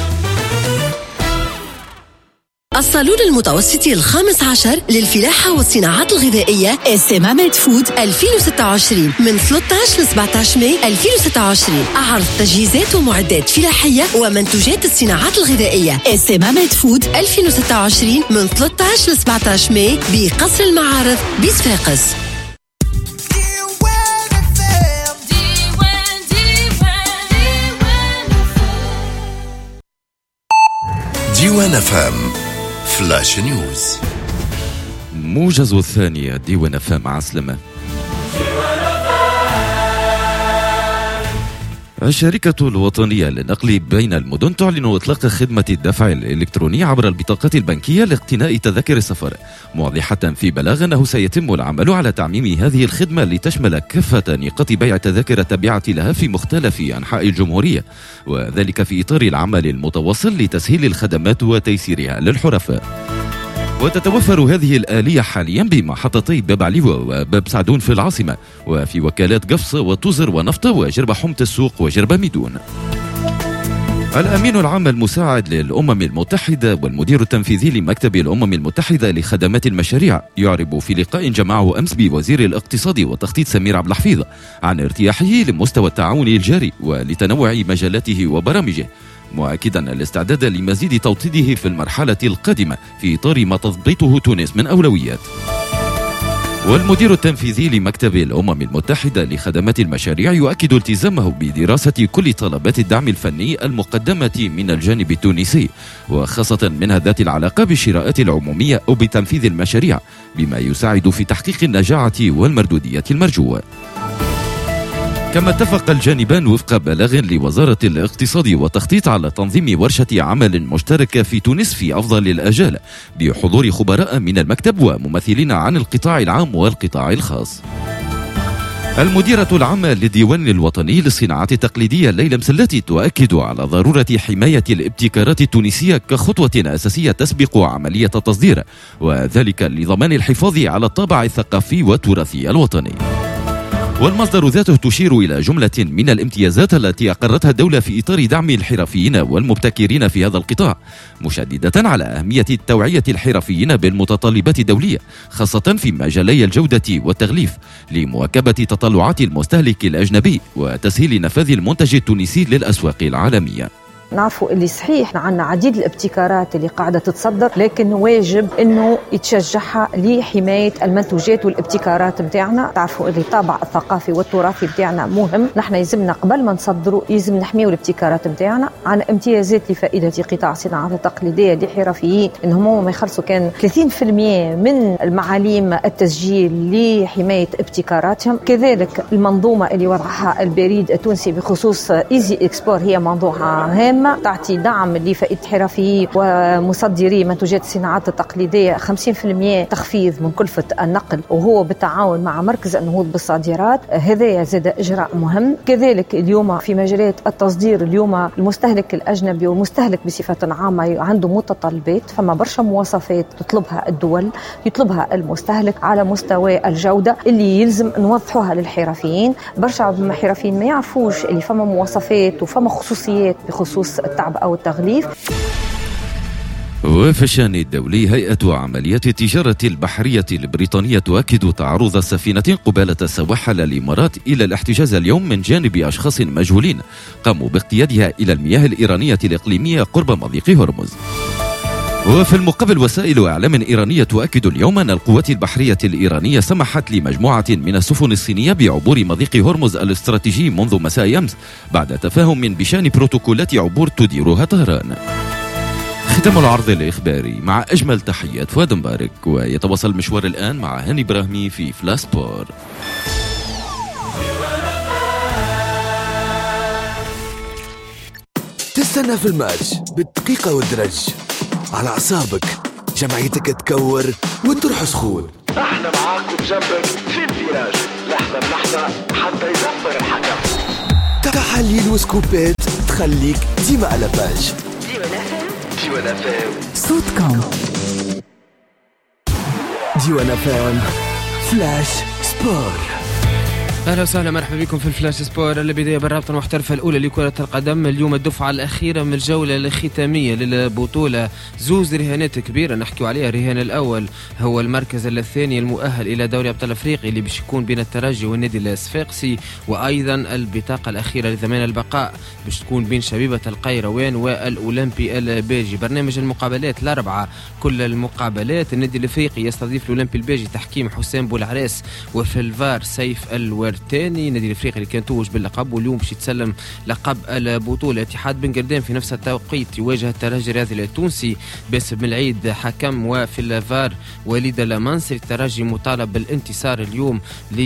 الصالون المتوسطي الخامس عشر للفلاحة والصناعات الغذائية استمامة فود ألفين وستة وعشرين من ثلاثة عشر ل سبعة عشر ماي ألفين وستة وعشرين. عرض تجهيزات ومعدات فلاحية ومنتوجات الصناعات الغذائية. استمامة فود ألفين وستة وعشرين من ثلاثة عشر ل سبعة عشر ماي بقصر المعارض بصفاقس. ديوان افام فلاش نيوز. موجز الثانية ديوان افام عسلمة. الشركة الوطنية للنقل بين المدن تعلن إطلاق خدمة الدفع الإلكتروني عبر البطاقة البنكية لاقتناء تذاكر السفر، موضحة في بلاغ أنه سيتم العمل على تعميم هذه الخدمة لتشمل كافة نقاط بيع التذاكر التابعة لها في مختلف أنحاء الجمهورية، وذلك في إطار العمل المتواصل لتسهيل الخدمات وتيسيرها للحرفاء. وتتوفر هذه الآلية حاليا بمحطتي باب عليوة وباب سعدون في العاصمة، وفي وكالات قفص وتوزر ونفط وجربة حمة السوق وجربة ميدون. الأمين العام المساعد للأمم المتحدة والمدير التنفيذي لمكتب الأمم المتحدة لخدمات المشاريع يعرب في لقاء جمعه أمس بوزير الاقتصاد والتخطيط سمير عبد الحفيظ عن ارتياحه لمستوى التعاون الجاري ولتنوع مجالاته وبرامجه، مؤكدا الاستعداد لمزيد توطيده في المرحلة القادمة في إطار ما تضبطه تونس من أولويات. والمدير التنفيذي لمكتب الأمم المتحدة لخدمات المشاريع يؤكد التزامه بدراسة كل طلبات الدعم الفني المقدمة من الجانب التونسي، وخاصة منها ذات العلاقة بالشراءات العمومية أو بتنفيذ المشاريع، بما يساعد في تحقيق النجاعة والمردودية المرجوة. كما اتفق الجانبان وفق بلاغ لوزارة الاقتصاد والتخطيط على تنظيم ورشة عمل مشتركة في تونس في أفضل الآجال بحضور خبراء من المكتب وممثلين عن القطاع العام والقطاع الخاص. المديرة العامة للديوان الوطني للصناعات التقليدية ليلى مسلاتي تؤكد على ضرورة حماية الابتكارات التونسية كخطوة أساسية تسبق عملية التصدير، وذلك لضمان الحفاظ على الطابع الثقافي والتراثي الوطني. والمصدر ذاته تشير إلى جملة من الامتيازات التي أقرتها الدولة في إطار دعم الحرفيين والمبتكرين في هذا القطاع، مشددة على أهمية توعية الحرفيين بالمتطلبات الدولية خاصة في مجالي الجودة والتغليف لمواكبة تطلعات المستهلك الأجنبي وتسهيل نفاذ المنتج التونسي للأسواق العالمية. نعرفوا اللي صحيح عندنا عديد الابتكارات اللي قاعدة تتصدر، لكن واجب انه يتشجعها لحماية المنتوجات والابتكارات متاعنا. تعرفوا اللي الطابع الثقافي والتراثي متاعنا مهم، نحن يلزمنا قبل ما نصدروا يلزم نحميوا الابتكارات متاعنا. عن امتيازات لفائدة قطاع الصناعات التقليدية لحرفيين انهم هم ما يخلصوا كان ثلاثين بالمئة من المعاليم التسجيل لحماية ابتكاراتهم. كذلك المنظومة اللي وضعها البريد التونسي بخصوص ايزي اكسبور هي موضوع هام. مهمة تعطي دعم لفئة حرفيي ومصدري منتوجات الصناعات التقليدية خمسين بالمئة تخفيض من كلفة النقل، وهو بالتعاون مع مركز النهوض بالصادرات. هذا زاد إجراء مهم. كذلك اليوم في مجالات التصدير، اليوم المستهلك الأجنبي والمستهلك بصفة عامة عنده متطلبات، فما برشا مواصفات تطلبها الدول يطلبها المستهلك على مستوى الجودة اللي يلزم نوضحوها للحرفيين. برشا حرفيين ما يعرفوش اللي فما مواصفات وفما خصوصيات بخصوص التعب أو التغليف. وفي الشأن الدولي، هيئة عمليات التجارة البحرية البريطانية تؤكد تعرض سفينة قبالة سواحل الإمارات إلى الاحتجاز اليوم من جانب أشخاص مجهولين قاموا باقتيادها إلى المياه الإيرانية الإقليمية قرب مضيق هرمز. وفي المقابل، وسائل إعلام إيرانية تؤكد اليوم أن القوات البحرية الإيرانية سمحت لمجموعة من السفن الصينية بعبور مضيق هرمز الاستراتيجي منذ مساء أمس بعد تفاهم بشأن بروتوكولات عبور تديرها طهران. ختام العرض الإخباري مع أجمل تحيات فؤاد مبارك، ويتواصل المشوار الآن مع هاني إبراهيمي في فلاسبور. تستنى في الماتش بالدقيقة والدرج على أعصابك، جمعيتك تكور وتروح سخون. احنا معاك وبجنبك في الفيراج، لحظة بلحظة حتى يدبر الحكم. تحليل وسكوبات تخليك ديما على باج. ديوان فام صوتكم. ديوان فام فلاش سبور. اهلا وسهلا، مرحبا بكم في الفلاش سبور. البدايه بالرابطه المحترفه الاولى لكره القدم. اليوم الدفعه الاخيره من الجوله الختاميه للبطوله، زوز رهانات كبيره نحكيو عليها. الرهان الاول هو المركز الثاني المؤهل الى دوري ابطال افريقيا اللي باش يكون بين الترجي والنادي الصفاقسي، وايضا البطاقه الاخيره لضمان البقاء باش تكون بين شبيبه القيروان والاولمبي البيجي. برنامج المقابلات الاربعه، كل المقابلات النادي الافريقي يستضيف الاولمبي البيجي تحكيم حسام بولعراس، وفي الفار سيف الورد الثاني. النادي الافريقي اللي كان توج باللقب واليوم باش يتسلم لقب البطوله. اتحاد بن قردان في نفس التوقيت يواجه الترجي الرياضي التونسي، باسم العيد حكم، وفي الفار وليد المنصري. الترجي مطالب بالانتصار اليوم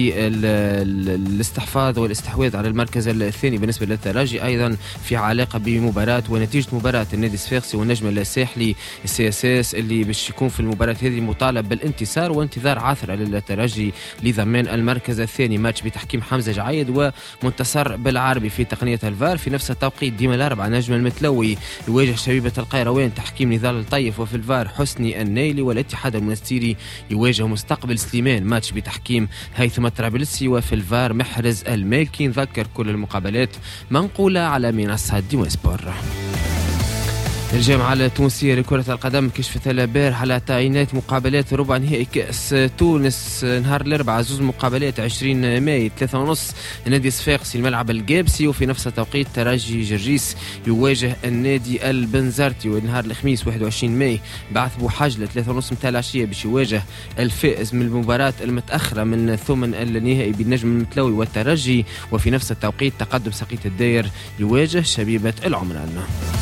للاستحفاظ والاستحواذ على المركز الثاني بالنسبه للترجي. ايضا في علاقه بمباراه ونتيجه مباراه النادي الصفاقسي والنجم الساحلي السي اس اس اللي باش يكون في المباراه هذه مطالب بالانتصار وانتظار عثره للترجي لضمان المركز الثاني. ماتش تحكيم حمزة جعيد ومنتصر بالعربي في تقنية الفار. في نفس التوقيت ديما الأربعة نجم المتلوي يواجه شبيبة القيروان تحكيم نضال الطيف، وفي الفار حسني النيلي. والاتحاد المنستيري يواجه مستقبل سليمان ماتش بتحكيم هيثم الطرابلسي، وفي الفار محرز المالكي. نذكر كل المقابلات منقولة على منصة ديوان سبور. الجامعة التونسية لكرة القدم كشفت البارح على تعيينات مقابلات ربع نهائي كأس تونس نهار الأربعاء، زوز مقابلات عشرين ماي ثلاثة ونص النادي الصفاقسي الملعب الجابسي، وفي نفس التوقيت ترجي جرجيس يواجه النادي البنزرتي. ونهار الخميس واحد وعشرين ماي بعث بوحجلة ثلاثة ونص متاع العشية باش يواجه الفائز من المباراة المتأخرة من ثمن النهائي بالنجم المتلوي والترجي. وفي نفس التوقيت تقدم سقيط الداير يواجه شبيبة العمران.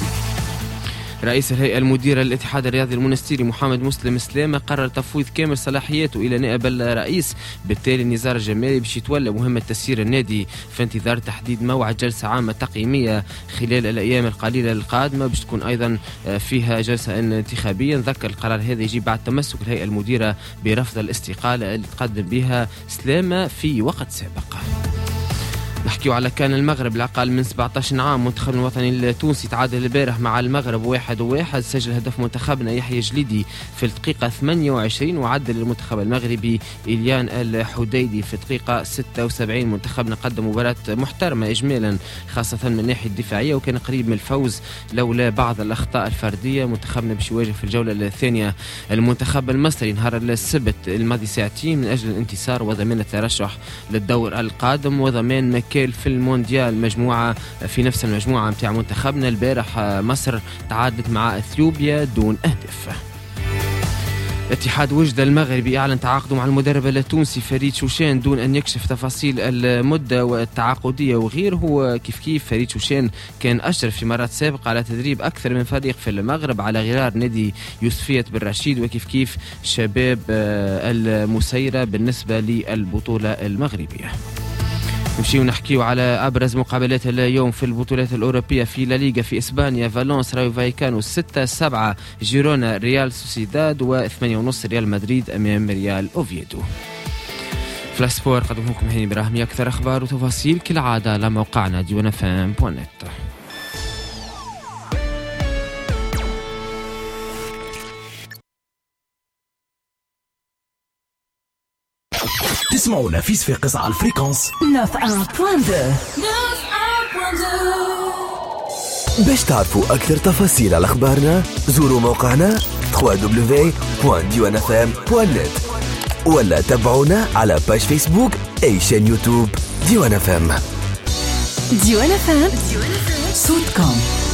رئيس الهيئة المديرة للاتحاد الرياضي المنستيري محمد مسلم سلامة قرر تفويض كامل صلاحياته إلى نائب الرئيس، بالتالي نزار الجمالي باش يتولى مهمة تسيير النادي في انتظار تحديد موعد جلسة عامة تقييمية خلال الأيام القليلة القادمة باش تكون أيضا فيها جلسة انتخابية. نذكر القرار هذا يجي بعد تمسك الهيئة المديرة برفض الاستقالة اللي تقدم بها سلامة في وقت سابق. نحكيو على كان المغرب الأقل من سبعة عشر عام. منتخب الوطني التونسي تعادل البارح مع المغرب واحد واحد. سجل هدف منتخبنا يحيى جليدي في الدقيقة ثمانية وعشرين، وعدل المنتخب المغربي إليان الحديدي في الدقيقة ستة وسبعين. منتخبنا قدم مباراة محترمة إجمالا خاصة من الناحية الدفاعية، وكان قريب من الفوز لولا بعض الأخطاء الفردية. منتخبنا باش يواجه في الجولة الثانية المنتخب المصري نهار السبت الماضي ساعتين من أجل الانتصار وضمان الترشح للدور القادم وضمان مكان في المونديال. مجموعة في نفس المجموعة متاع منتخبنا البارح مصر تعادلت مع اثيوبيا دون اهداف. اتحاد وجدة المغربي اعلن تعاقده مع المدرب التونسي فريد شوشان دون ان يكشف تفاصيل المده والتعاقديه وغيره. هو كيف كيف فريد شوشان كان اشرف في مرات سابقه على تدريب اكثر من فريق في المغرب على غرار نادي يوسفية بن رشيد وكيف كيف شباب المسيره بالنسبه للبطوله المغربيه. نمشيو نحكيو على أبرز مقابلات اليوم في البطولات الأوروبية. في لا ليغا في إسبانيا فالونس رايو فايكانو ستة سبعة، جيرونا ريال سوسيداد، وثمانية ونص ريال مدريد أمام ريال أوفيدو. فلاش سبور قدمه لكم هاني براهمي. أكثر أخبار وتفاصيل كالعادة على موقعنا ديوان اف ام دوت نت. تسمعونا في صفاقس على الفريكونس باش تعرفوا أكثر تفاصيل على أخبارنا زوروا موقعنا دبليو دبليو دبليو دوت ديوان اف ام دوت نت ولا تابعونا على باج فيسبوك أي شان يوتيوب ديوان اف ام. ديوان اف ام صوتكم.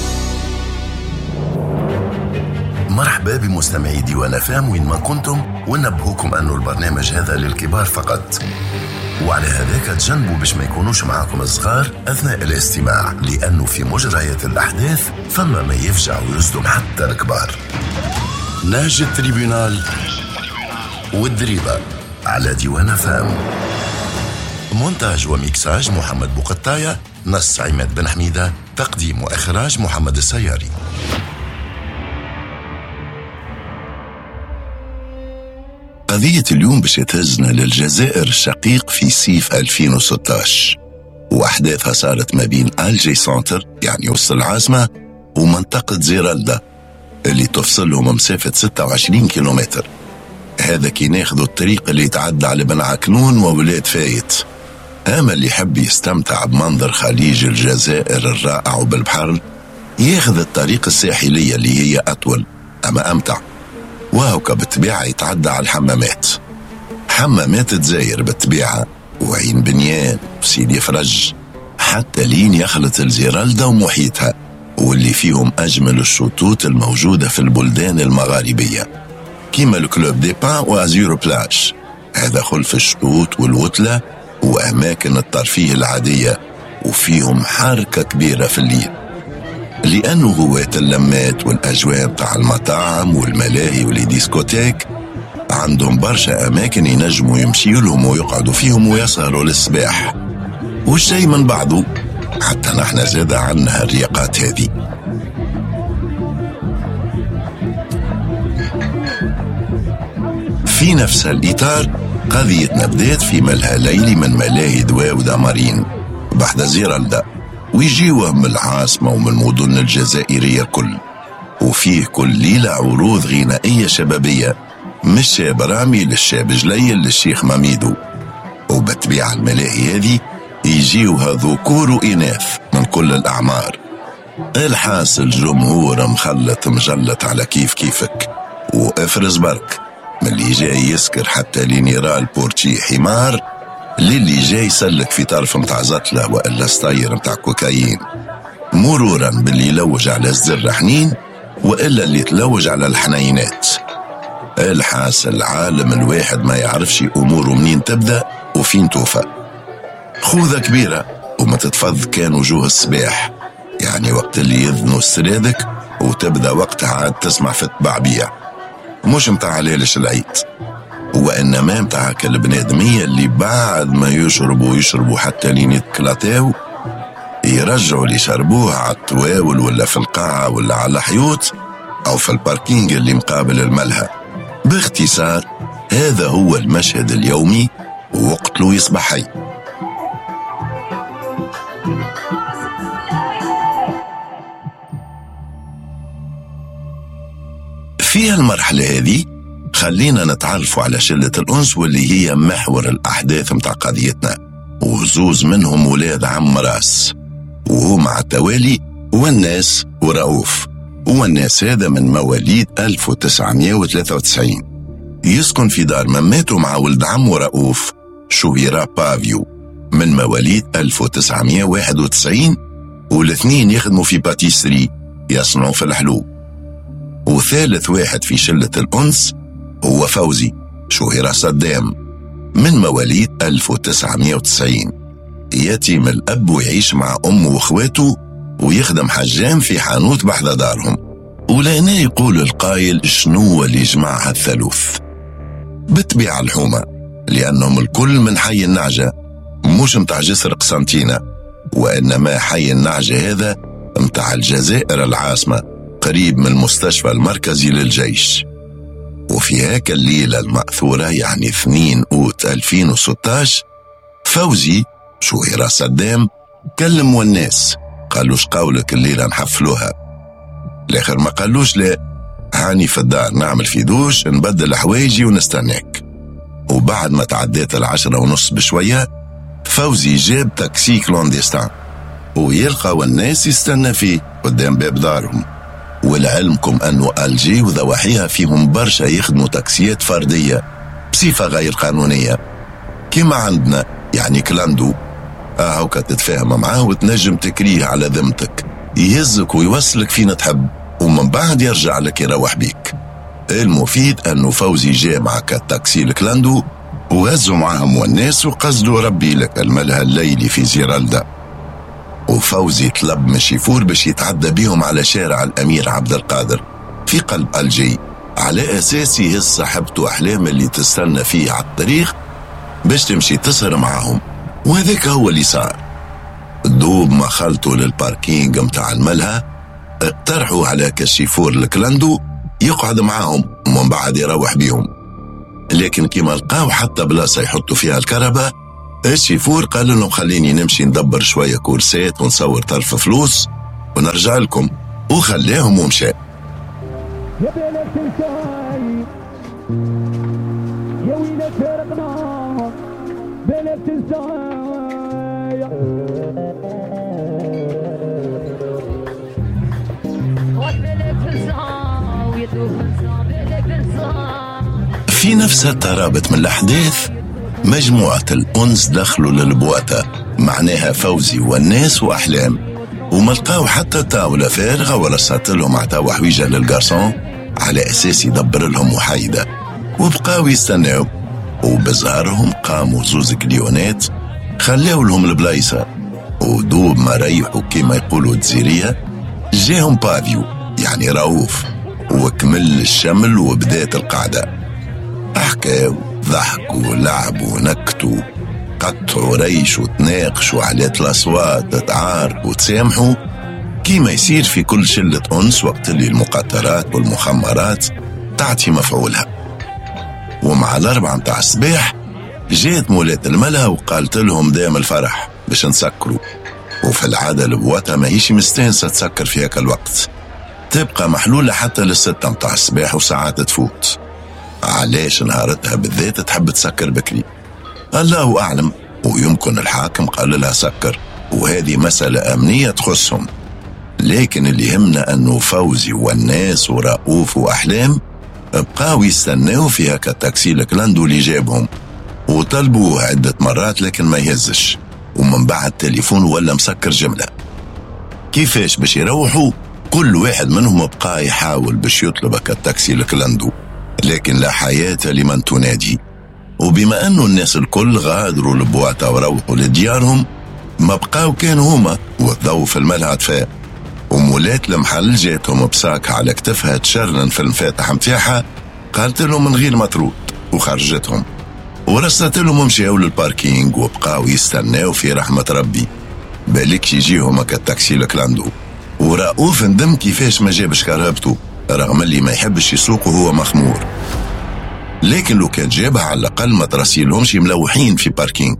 مرحبا بمستمعي ديوان اف ام وين ما كنتم، وننبهوكم أنه البرنامج هذا للكبار فقط، وعلى هذاك تجنبوا باش ما يكونوش معاكم الصغار أثناء الاستماع، لأنه في مجريات الأحداث فما ما يفجع ويصدم حتى الكبار. ناج التريبيونال والدريبة على ديوان اف ام. مونتاج وميكساج محمد بوقطاية، نص عماد بن حميدة، تقديم وإخراج محمد السياري. قضية اليوم باش تهزنا للجزائر الشقيق في صيف ألفين وستة عشر، وأحداثها صارت ما بين ألجي سنتر يعني وسط العاصمة ومنطقة زيرالدا اللي تفصلهم مسافة ستة وعشرين كيلومتر. هذا كي ناخذوا الطريق اللي يتعدى على بن عكنون وولاد فايت. أما اللي يحب يستمتع بمنظر خليج الجزائر الرائع وبالبحر ياخذ الطريق الساحلية اللي هي أطول أما أمتع، وهوكا بالطبيعة يتعدى على الحمامات. حمامات تزاير بالطبيعة وعين بنيان وسيدي فرج حتى لين يخلط الزيرالدا ومحيطها، واللي فيهم أجمل الشطوط الموجودة في البلدان المغاربية كيما الكلوب دي بان وازيرو بلاش. هذا خلف الشطوط والوتلة وأماكن الترفيه العادية، وفيهم حركة كبيرة في الليل لأنه هواة اللمات والأجواء بتاع المطاعم والملاهي والديسكوتيك عندهم برشا أماكن ينجموا يمشيوا لهم ويقعدوا فيهم ويسهروا للصباح، والشيء من بعضه حتى نحن زاد عنها الرياقات هذه. في نفس الإطار قضيتنا بدات في ملهى ليلي من ملاهي دواء ودامارين بحد زيرالدا، ويجيوه من العاصمة ومن المدن الجزائرية كل، وفيه كل ليلة عروض غنائية شبابية من الشاب رامي للشاب جليل للشيخ ماميدو. وبالطبيعة الملاهي هذه يجيوها ذكور وإناث من كل الأعمار. الحاصل جمهور مخلط مجلط على كيف كيفك، وافرز برك من اللي جاي يسكر حتى لين يرى البورتشي حمار للي جاي يسلك في طرف متاع زطلة وإلا ستاير متاع كوكايين، مرورا باللي يلوج على الزر حنين وإلا اللي تلوج على الحنينات. الحاصل عالم الواحد ما يعرفش أموره منين تبدأ وفين توفى. خوذة كبيرة وما تتفض كان وجوه الصباح، يعني وقت اللي يذنوا السرادك وتبدأ وقتها عاد تسمع في الطبعبية، مش متاع ليلش العيد، وإنما متاع كالبنادمية اللي بعد ما يشربوا يشربوا حتى لين يتكلاتاو يرجعوا اللي شربوها على الطواول ولا في القاعة ولا على الحيوط أو في الباركينج اللي مقابل الملهى. باختصار هذا هو المشهد اليومي ووقت له يصبح حي. في المرحلة هذه خلينا نتعرفوا على شلة الأنس واللي هي محور الأحداث متاع قضيتنا، وزوز منهم ولاد عم راس، وهو مع التوالي والناس ورؤوف. والناس هذا من مواليد ألف وتسعمائة وثلاثة وتسعين، يسكن في دار مماته مع ولد عمه رؤوف شهيرة بافيو من مواليد ألف وتسعمائة وواحد وتسعين، والاثنين يخدموا في باتيسري يصنعوا في الحلوب. وثالث واحد في شلة الأنس هو فوزي شهيرة صدام من مواليد ألف وتسعمائة وتسعين، يتيم الأب ويعيش مع أمه وإخواته ويخدم حجام في حانوت بحذا دارهم. ولهنا يقول القائل شنو اللي جمع هالثالوث؟ بالطبيعة الحومة، لأنهم الكل من حي النعجة مش متاع جسر قسنطينة، وإنما حي النعجة هذا متاع الجزائر العاصمة قريب من المستشفى المركزي للجيش. وفي هاك الليلة المأثورة يعني اثنين أوت ألفين وستة عشر فوزي شوهرة صدام كلم والناس قالوش قولك الليلة نحفلوها. الآخر ما قالوش لا، هاني في الدار نعمل في دوش نبدل حوايجي ونستناك. وبعد ما تعديت العشرة ونص بشوية فوزي جاب تاكسي كلونديستان ويلقى والناس يستنى فيه قدام باب دارهم. ولعلمكم أنه ألجي وضواحيها فيهم برشا يخدموا تاكسيات فردية بصفة غير قانونية كما عندنا، يعني كلاندو هاوكا تتفاهم معاه وتنجم تكريه على ذمتك، يهزك ويوصلك فين تحب ومن بعد يرجع لك يروح بيك. المفيد أنه فوزي جاء مع كالتاكسي الكلاندو وهزوا معهم والناس وقصدوا ربي لك الملهى الليلي في زيرالدا. وفوزي طلب من شيفور باش يتعدى بيهم على شارع الأمير عبد القادر في قلب ألجي على أساس يهز صاحبته أحلام اللي تستنى فيه على الطريق باش تمشي تسهر معهم. وهذاك هو اللي صار. دوب ما خلطوا للباركينج متاع الملهى اقترحوا على كشيفور الكلاندو يقعد معاهم ومن بعد يروح بيهم، لكن كما لقاو حتى بلاصة يحطوا فيها الكهرباء الشيفور قال لهم خليني نمشي ندبر شوية كورسات ونصور طرف فلوس ونرجع لكم، وخليهم ومشى. يا بلاد تنساي يا ويلك فارقنا بلاد تنساي في نفس الترابط من الأحداث مجموعة الأنس دخلوا للبواتة معناها فوزي والناس وأحلام، وما لقاو حتى طاولة فارغة ورصت لهم عطاو حويجة للجارسون على أساس يدبر لهم وحيدة، وبقاو يستناو. وبظهرهم قاموا زوز كليونات خلاو لهم البلايصة، ودوب ما ريحوا كما يقولوا تزيرية جاهم بافيو يعني رؤوف وكمل الشمل وبدات القعدة. حكاو ضحكوا لعبوا نكتوا قطعوا ريشوا تناقشوا على الأصوات تعاركوا وتسامحوا كيما يصير في كل شلة أنس وقت اللي المقاطرات والمخمرات تعطي مفعولها. ومع الأربعة متاع الصباح جات مولات الملهى وقالت لهم دام الفرح باش نسكروا، وفي العادة البواتة ما هيش مستانسة تسكر في هكا الوقت، تبقى محلولة حتى للستة متاع الصباح وساعات تفوت. علاش نهارتها بالذات تحب تسكر بكري؟ الله أعلم، ويمكن الحاكم قال لها سكر وهذه مسألة أمنية تخصهم. لكن اللي يهمنا أنه فوزي والناس ورؤوف وأحلام بقاو يستناو في هكا التاكسي الكلاندو اللي جابهم، وطلبوه عدة مرات لكن ما يهزش، ومن بعد تليفون ولا مسكر جملة. كيفاش باش يروحوا؟ كل واحد منهم بقى يحاول باش يطلب هكا التاكسي الكلاندو، لكن لا حياة لمن تنادي. وبما أنه الناس الكل غادروا البواطة وروحوا لديارهم ما بقاو كانوا هما والضوء في الملهى طفاء. ومولات المحل جاتهم بساك على كتفها تشرن في المفاتح متاعها، قالت لهم من غير مطرود وخرجتهم ورصت لهم مشاو للباركينج وبقاو يستناو في رحمة ربي بالك يجيهم هكا التاكسي الكلاندو. ورؤوف ندم كيفاش ما جابش كهربته رغم اللي ما يحبش يسوق وهو مخمور، لكن لو كان جابها على الأقل ما ترسيلهمش ملوحين في باركينج.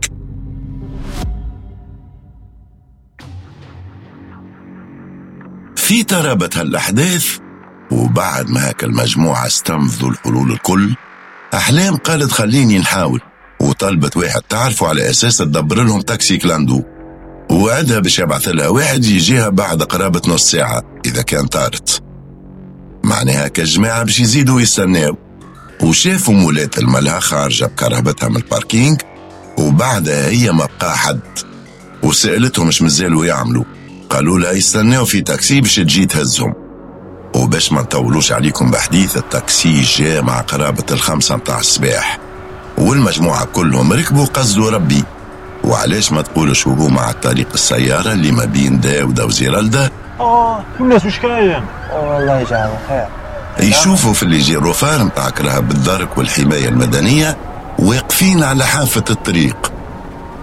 في ترابة هالأحداث وبعد ما هكا المجموعة استنفذوا الحلول الكل، أحلام قالت خليني نحاول، وطلبت واحد تعرفوا على أساس تدبر لهم تاكسي كلاندو، وعدها باش يبعث لها واحد يجيها بعد قرابة نص ساعة إذا كان طارت. معناها كجماعة باش يزيدوا يستناو. وشافوا مولات الملهى خارجة بكرهبتها من الباركينج، وبعدها هي ما بقى حد، وسألتهم مش مازالوا يعملوا، قالوا لها يستناو في تاكسي باش تجي تهزهم. وباش ما نطولوش عليكم بحديث، التاكسي جاء مع قرابة الخمسة متاع الصباح، والمجموعة كلهم ركبوا قصدوا ربي. وعلاش ما تقولش وهو مع الطريق السيارة اللي ما بين داودة وزيرالدا اه الناس وش كاين؟ والله يجعله خير. يشوفوا في اللي جيروفار متاع كرهب الدرك والحماية المدنية واقفين على حافة الطريق،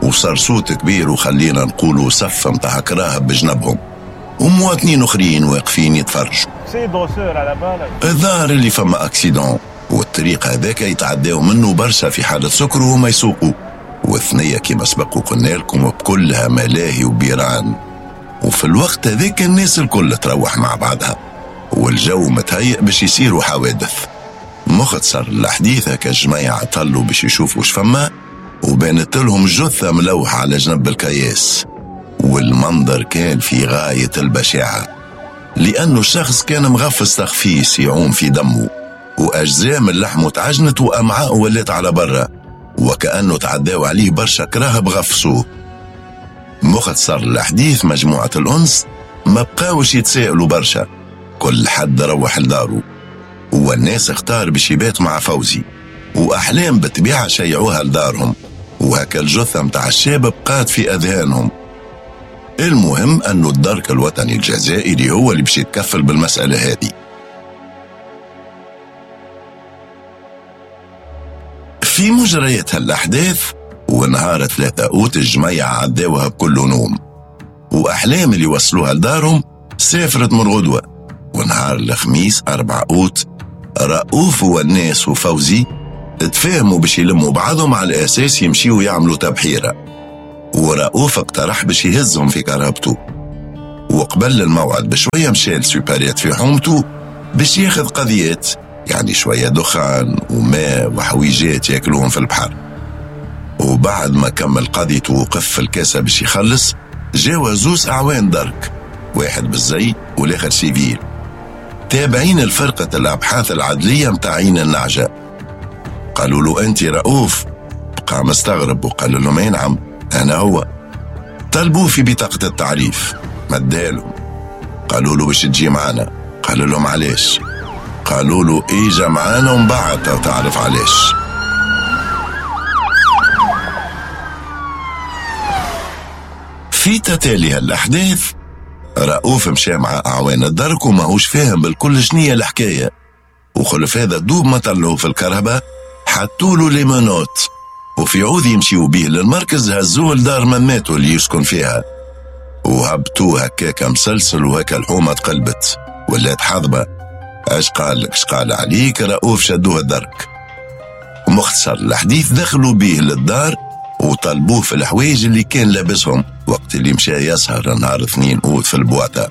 وصار صوت كبير وخلينا نقولوا صف متاع كراهب بجنبهم، ومواطنين اخرين واقفين يتفرجوا. الظاهر اللي فما اكسيدون، والطريق هذاك يتعداو منه برشا في حالة سكر وما يسوقوا، والثنية كما سبق وقلنا لكم بكلها ملاهي وبيران، وفي الوقت هذاك الناس الكل تروح مع بعضها والجو متهيئ باش يصيروا حوادث. مختصر الحديث هكا الجماعة طلوا باش يشوفوا شفما، وبانت لهم جثة ملوحة على جنب الكياس، والمنظر كان في غاية البشاعة، لأنه الشخص كان مغفص تخفيس يعوم في دمه، وأجزاء من لحمه تعجنت وأمعاء ولات على برا، وكأنه تعداو عليه برشا كراه بغفصوه. مختصر الحديث مجموعة الأنس ما بقاوش يتساءلوا برشا، كل حد روح لداره، والناس اختار باش يبات مع فوزي، وأحلام بالطبيعة شيعوها لدارهم، وهكا الجثة متاع الشاب بقات في أذهانهم. المهم أنه الدرك الوطني الجزائري هو اللي باش يتكفل بالمسألة هذه. في مجريات هالأحداث ونهار ثلاثة أوت الجميع عداوها بكل نوم، وأحلام اللي وصلوها لدارهم سافرت من غدوة. ونهار الخميس أربعة أوت رؤوف والناس وفوزي اتفاهموا باش يلموا بعضهم على الأساس يمشيوا يعملوا تبحيرة، ورؤوف اقترح باش يهزهم في كرهبته، وقبل الموعد بشوية مشى لسوبريات في حومته باش ياخذ قضيات، يعني شوية دخان وماء وحويجات ياكلوهم في البحر. وبعد ما كمل قضيته وقف في الكاسة باش يخلص، جاوا زوز أعوان درك، واحد بالزي والآخر سيفيل، تابعين الفرقة الأبحاث العدلية متاع عين النعجة. قالوا له أنت رؤوف؟ بقى مستغرب وقال لهم أي نعم أنا هو. طلبوه في بطاقة التعريف، مدالهم. قالوا له باش تجي معنا، قال لهم علاش؟ قالوا له إيجا معانا ومن بعد تعرف علاش. في تتالي هالأحداث رؤوف مشى مع أعوان الدرك وماهوش فاهم بالكل شنية الحكاية، وخلف هذا دوب ما طلعوه في الكرهبة حطوله ليمونوت، وفي عوض يمشيوا بيه للمركز هزوه لدار مماته اللي يسكن فيها، وهبطوه هكاك مسلسل، وهكا الحومة تقلبت ولات حضبة. اش قال اش قال عليك رؤوف؟ شدوه الدرك. ومختصر الحديث دخلوا بيه للدار وطلبوه في الحوايج اللي كان لابسهم وقت اللي مشى يسهر نهار اثنين اوت في البواطة،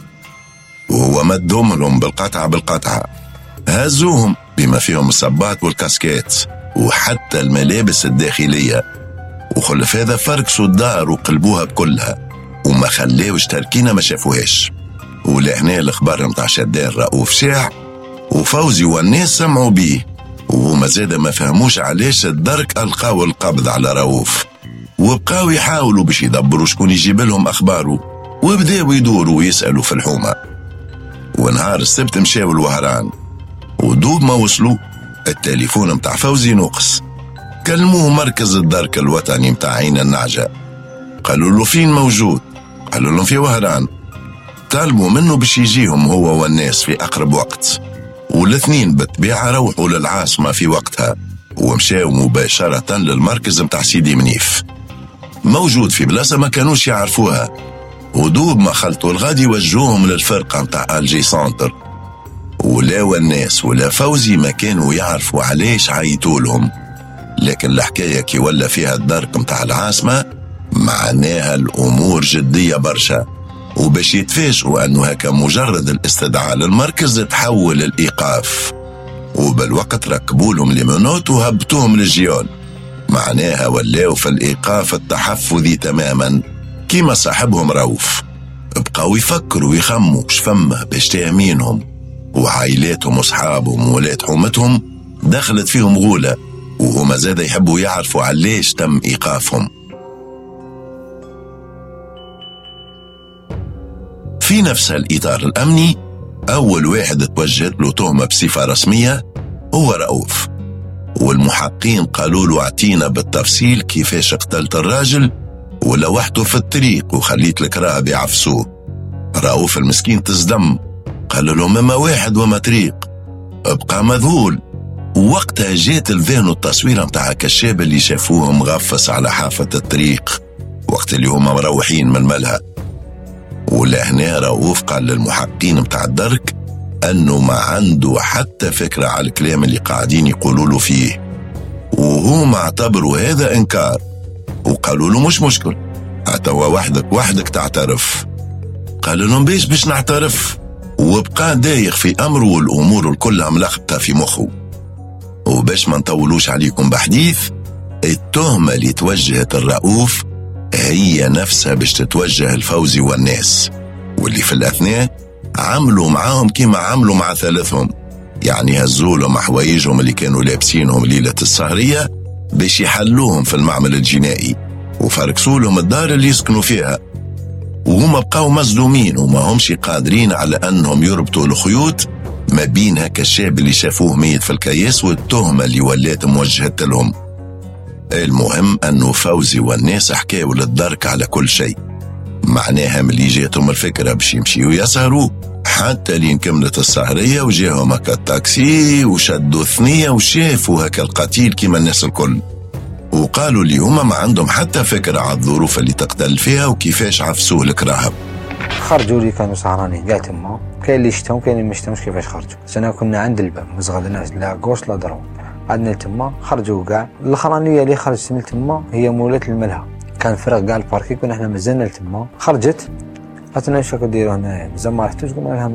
وهو مدهم لهم بالقطعة بالقطعة، هزوهم بما فيهم الصباط والكاسكيت وحتى الملابس الداخلية، وخلف هذا فركسوا الدار وقلبوها بكلها وما خلاوش تركينا ما شافوهاش. ولهنا الاخبار متاع شدان رؤوف شاع، وفوزي والناس سمعوا بيه، وهما زادا ما فهموش علاش الدرك ألقاو القبض على رؤوف، وبقاو يحاولوا باش يدبروا شكون يجيب لهم أخباره، وبداوا يدوروا ويسألوا في الحومة. ونهار السبت مشاو الوهران، ودوب ما وصلوا التليفون متاع فوزي نوقس. كلموه مركز الدرك الوطني متاع عين النعجة، قالوا له فين موجود؟ قالوا لهم في وهران. طالبوا منه باش يجيهم هو والناس في أقرب وقت، والاثنين بالطبيعة روحوا للعاصمة في وقتها ومشاو مباشرة للمركز متاع سيدي منيف، موجود في بلاصة ما كانوش يعرفوها، ودوب ما خلطوا الغادي وجوهم للفرقة متاع الجي سانتر. ولا والناس ولا فوزي ما كانوا يعرفوا علاش عيطولهم، لكن الحكاية كي ولا فيها الدرك متاع العاصمة معناها الأمور جدية برشا، وباش يتفاجئوا أنه هكا مجرد الاستدعاء للمركز تحول الإيقاف، وبالوقت ركبوا لهم ليمونوت وهبطوهم للجيون، معناها ولاو في الإيقاف التحفظي تماما كيما صاحبهم رؤوف. بقاو يفكروا ويخموا شفمه باش تأمينهم، وعائلاتهم وصحابهم وولاد حومتهم دخلت فيهم غولة، وهما زاد يحبوا يعرفوا علاش تم إيقافهم. في نفس الإطار الأمني أول واحد توجهت له تهمة بصفة رسمية هو رؤوف، والمحققين قالوا له اعطينا بالتفصيل كيفاش قتلت الراجل ولوحته في الطريق وخليت الكراهب يعفسوه. رؤوف المسكين تصدم، قال له مما واحد وما طريق، بقى مذهول. ووقتها جات لذهنه التصويرة متاع الشاب اللي شافوه مغفص على حافة الطريق وقت اللي هما مروحين من ملها. ولهنا رؤوف قال للمحققين متاع الدرك أنه ما عنده حتى فكرة على الكلام اللي قاعدين يقولوا له فيه، وهو اعتبروا هذا إنكار، وقالوا له مش مشكل أتوا وحدك وحدك تعترف. قال لهم بيش باش نعترف، وبقى دايخ في أمره والأمور الكلها ملخبطة في مخه. وباش ما نطولوش عليكم بحديث، التهمة اللي توجهت الرؤوف هي نفسها باش تتوجه الفوزي والناس، واللي في الأثناء عملوا معاهم كما عملوا مع ثالثهم، يعني هزولهم حوايجهم اللي كانوا لابسينهم ليلة السهرية باش يحلوهم في المعمل الجنائي، وفركسوا لهم الدار اللي يسكنوا فيها، وهم بقاو مظلومين وما همش قادرين على أنهم يربطوا الخيوط ما بين هكا الشاب اللي شافوه ميت في الكياس والتهمة اللي ولات موجهة لهم. المهم أنه فوزي والناس حكاوا للدرك على كل شيء، معناها ملي جاتهم الفكرة باش يمشيوا يسهروا حتى لين كملت السهرية وجاهم هكا التاكسي وشدوا ثنية وشافوا هكا القتيل كما الناس الكل، وقالوا لي هما ما عندهم حتى فكرة على الظروف اللي تقتل فيها وكيفاش عفسوه الكراهب. خرجوا لي كانوا سهرانين قالت ما كاين اللي يشتهم كاين اللي ما يشتهمش. كيفاش خرجوا؟ سنا كنا عند الباب ما زغدناش لا غوش لا درون، عندنا تما خرجوا كاع. الاخرانيه اللي خرجت من تما هي مولات الملهى، كان فرق كاع الباركي كنا احنا مازلنا تما. خرجت قالت لنا واش راكم ديروا هنايا؟ مازال ما رحتوش؟ قلنا لها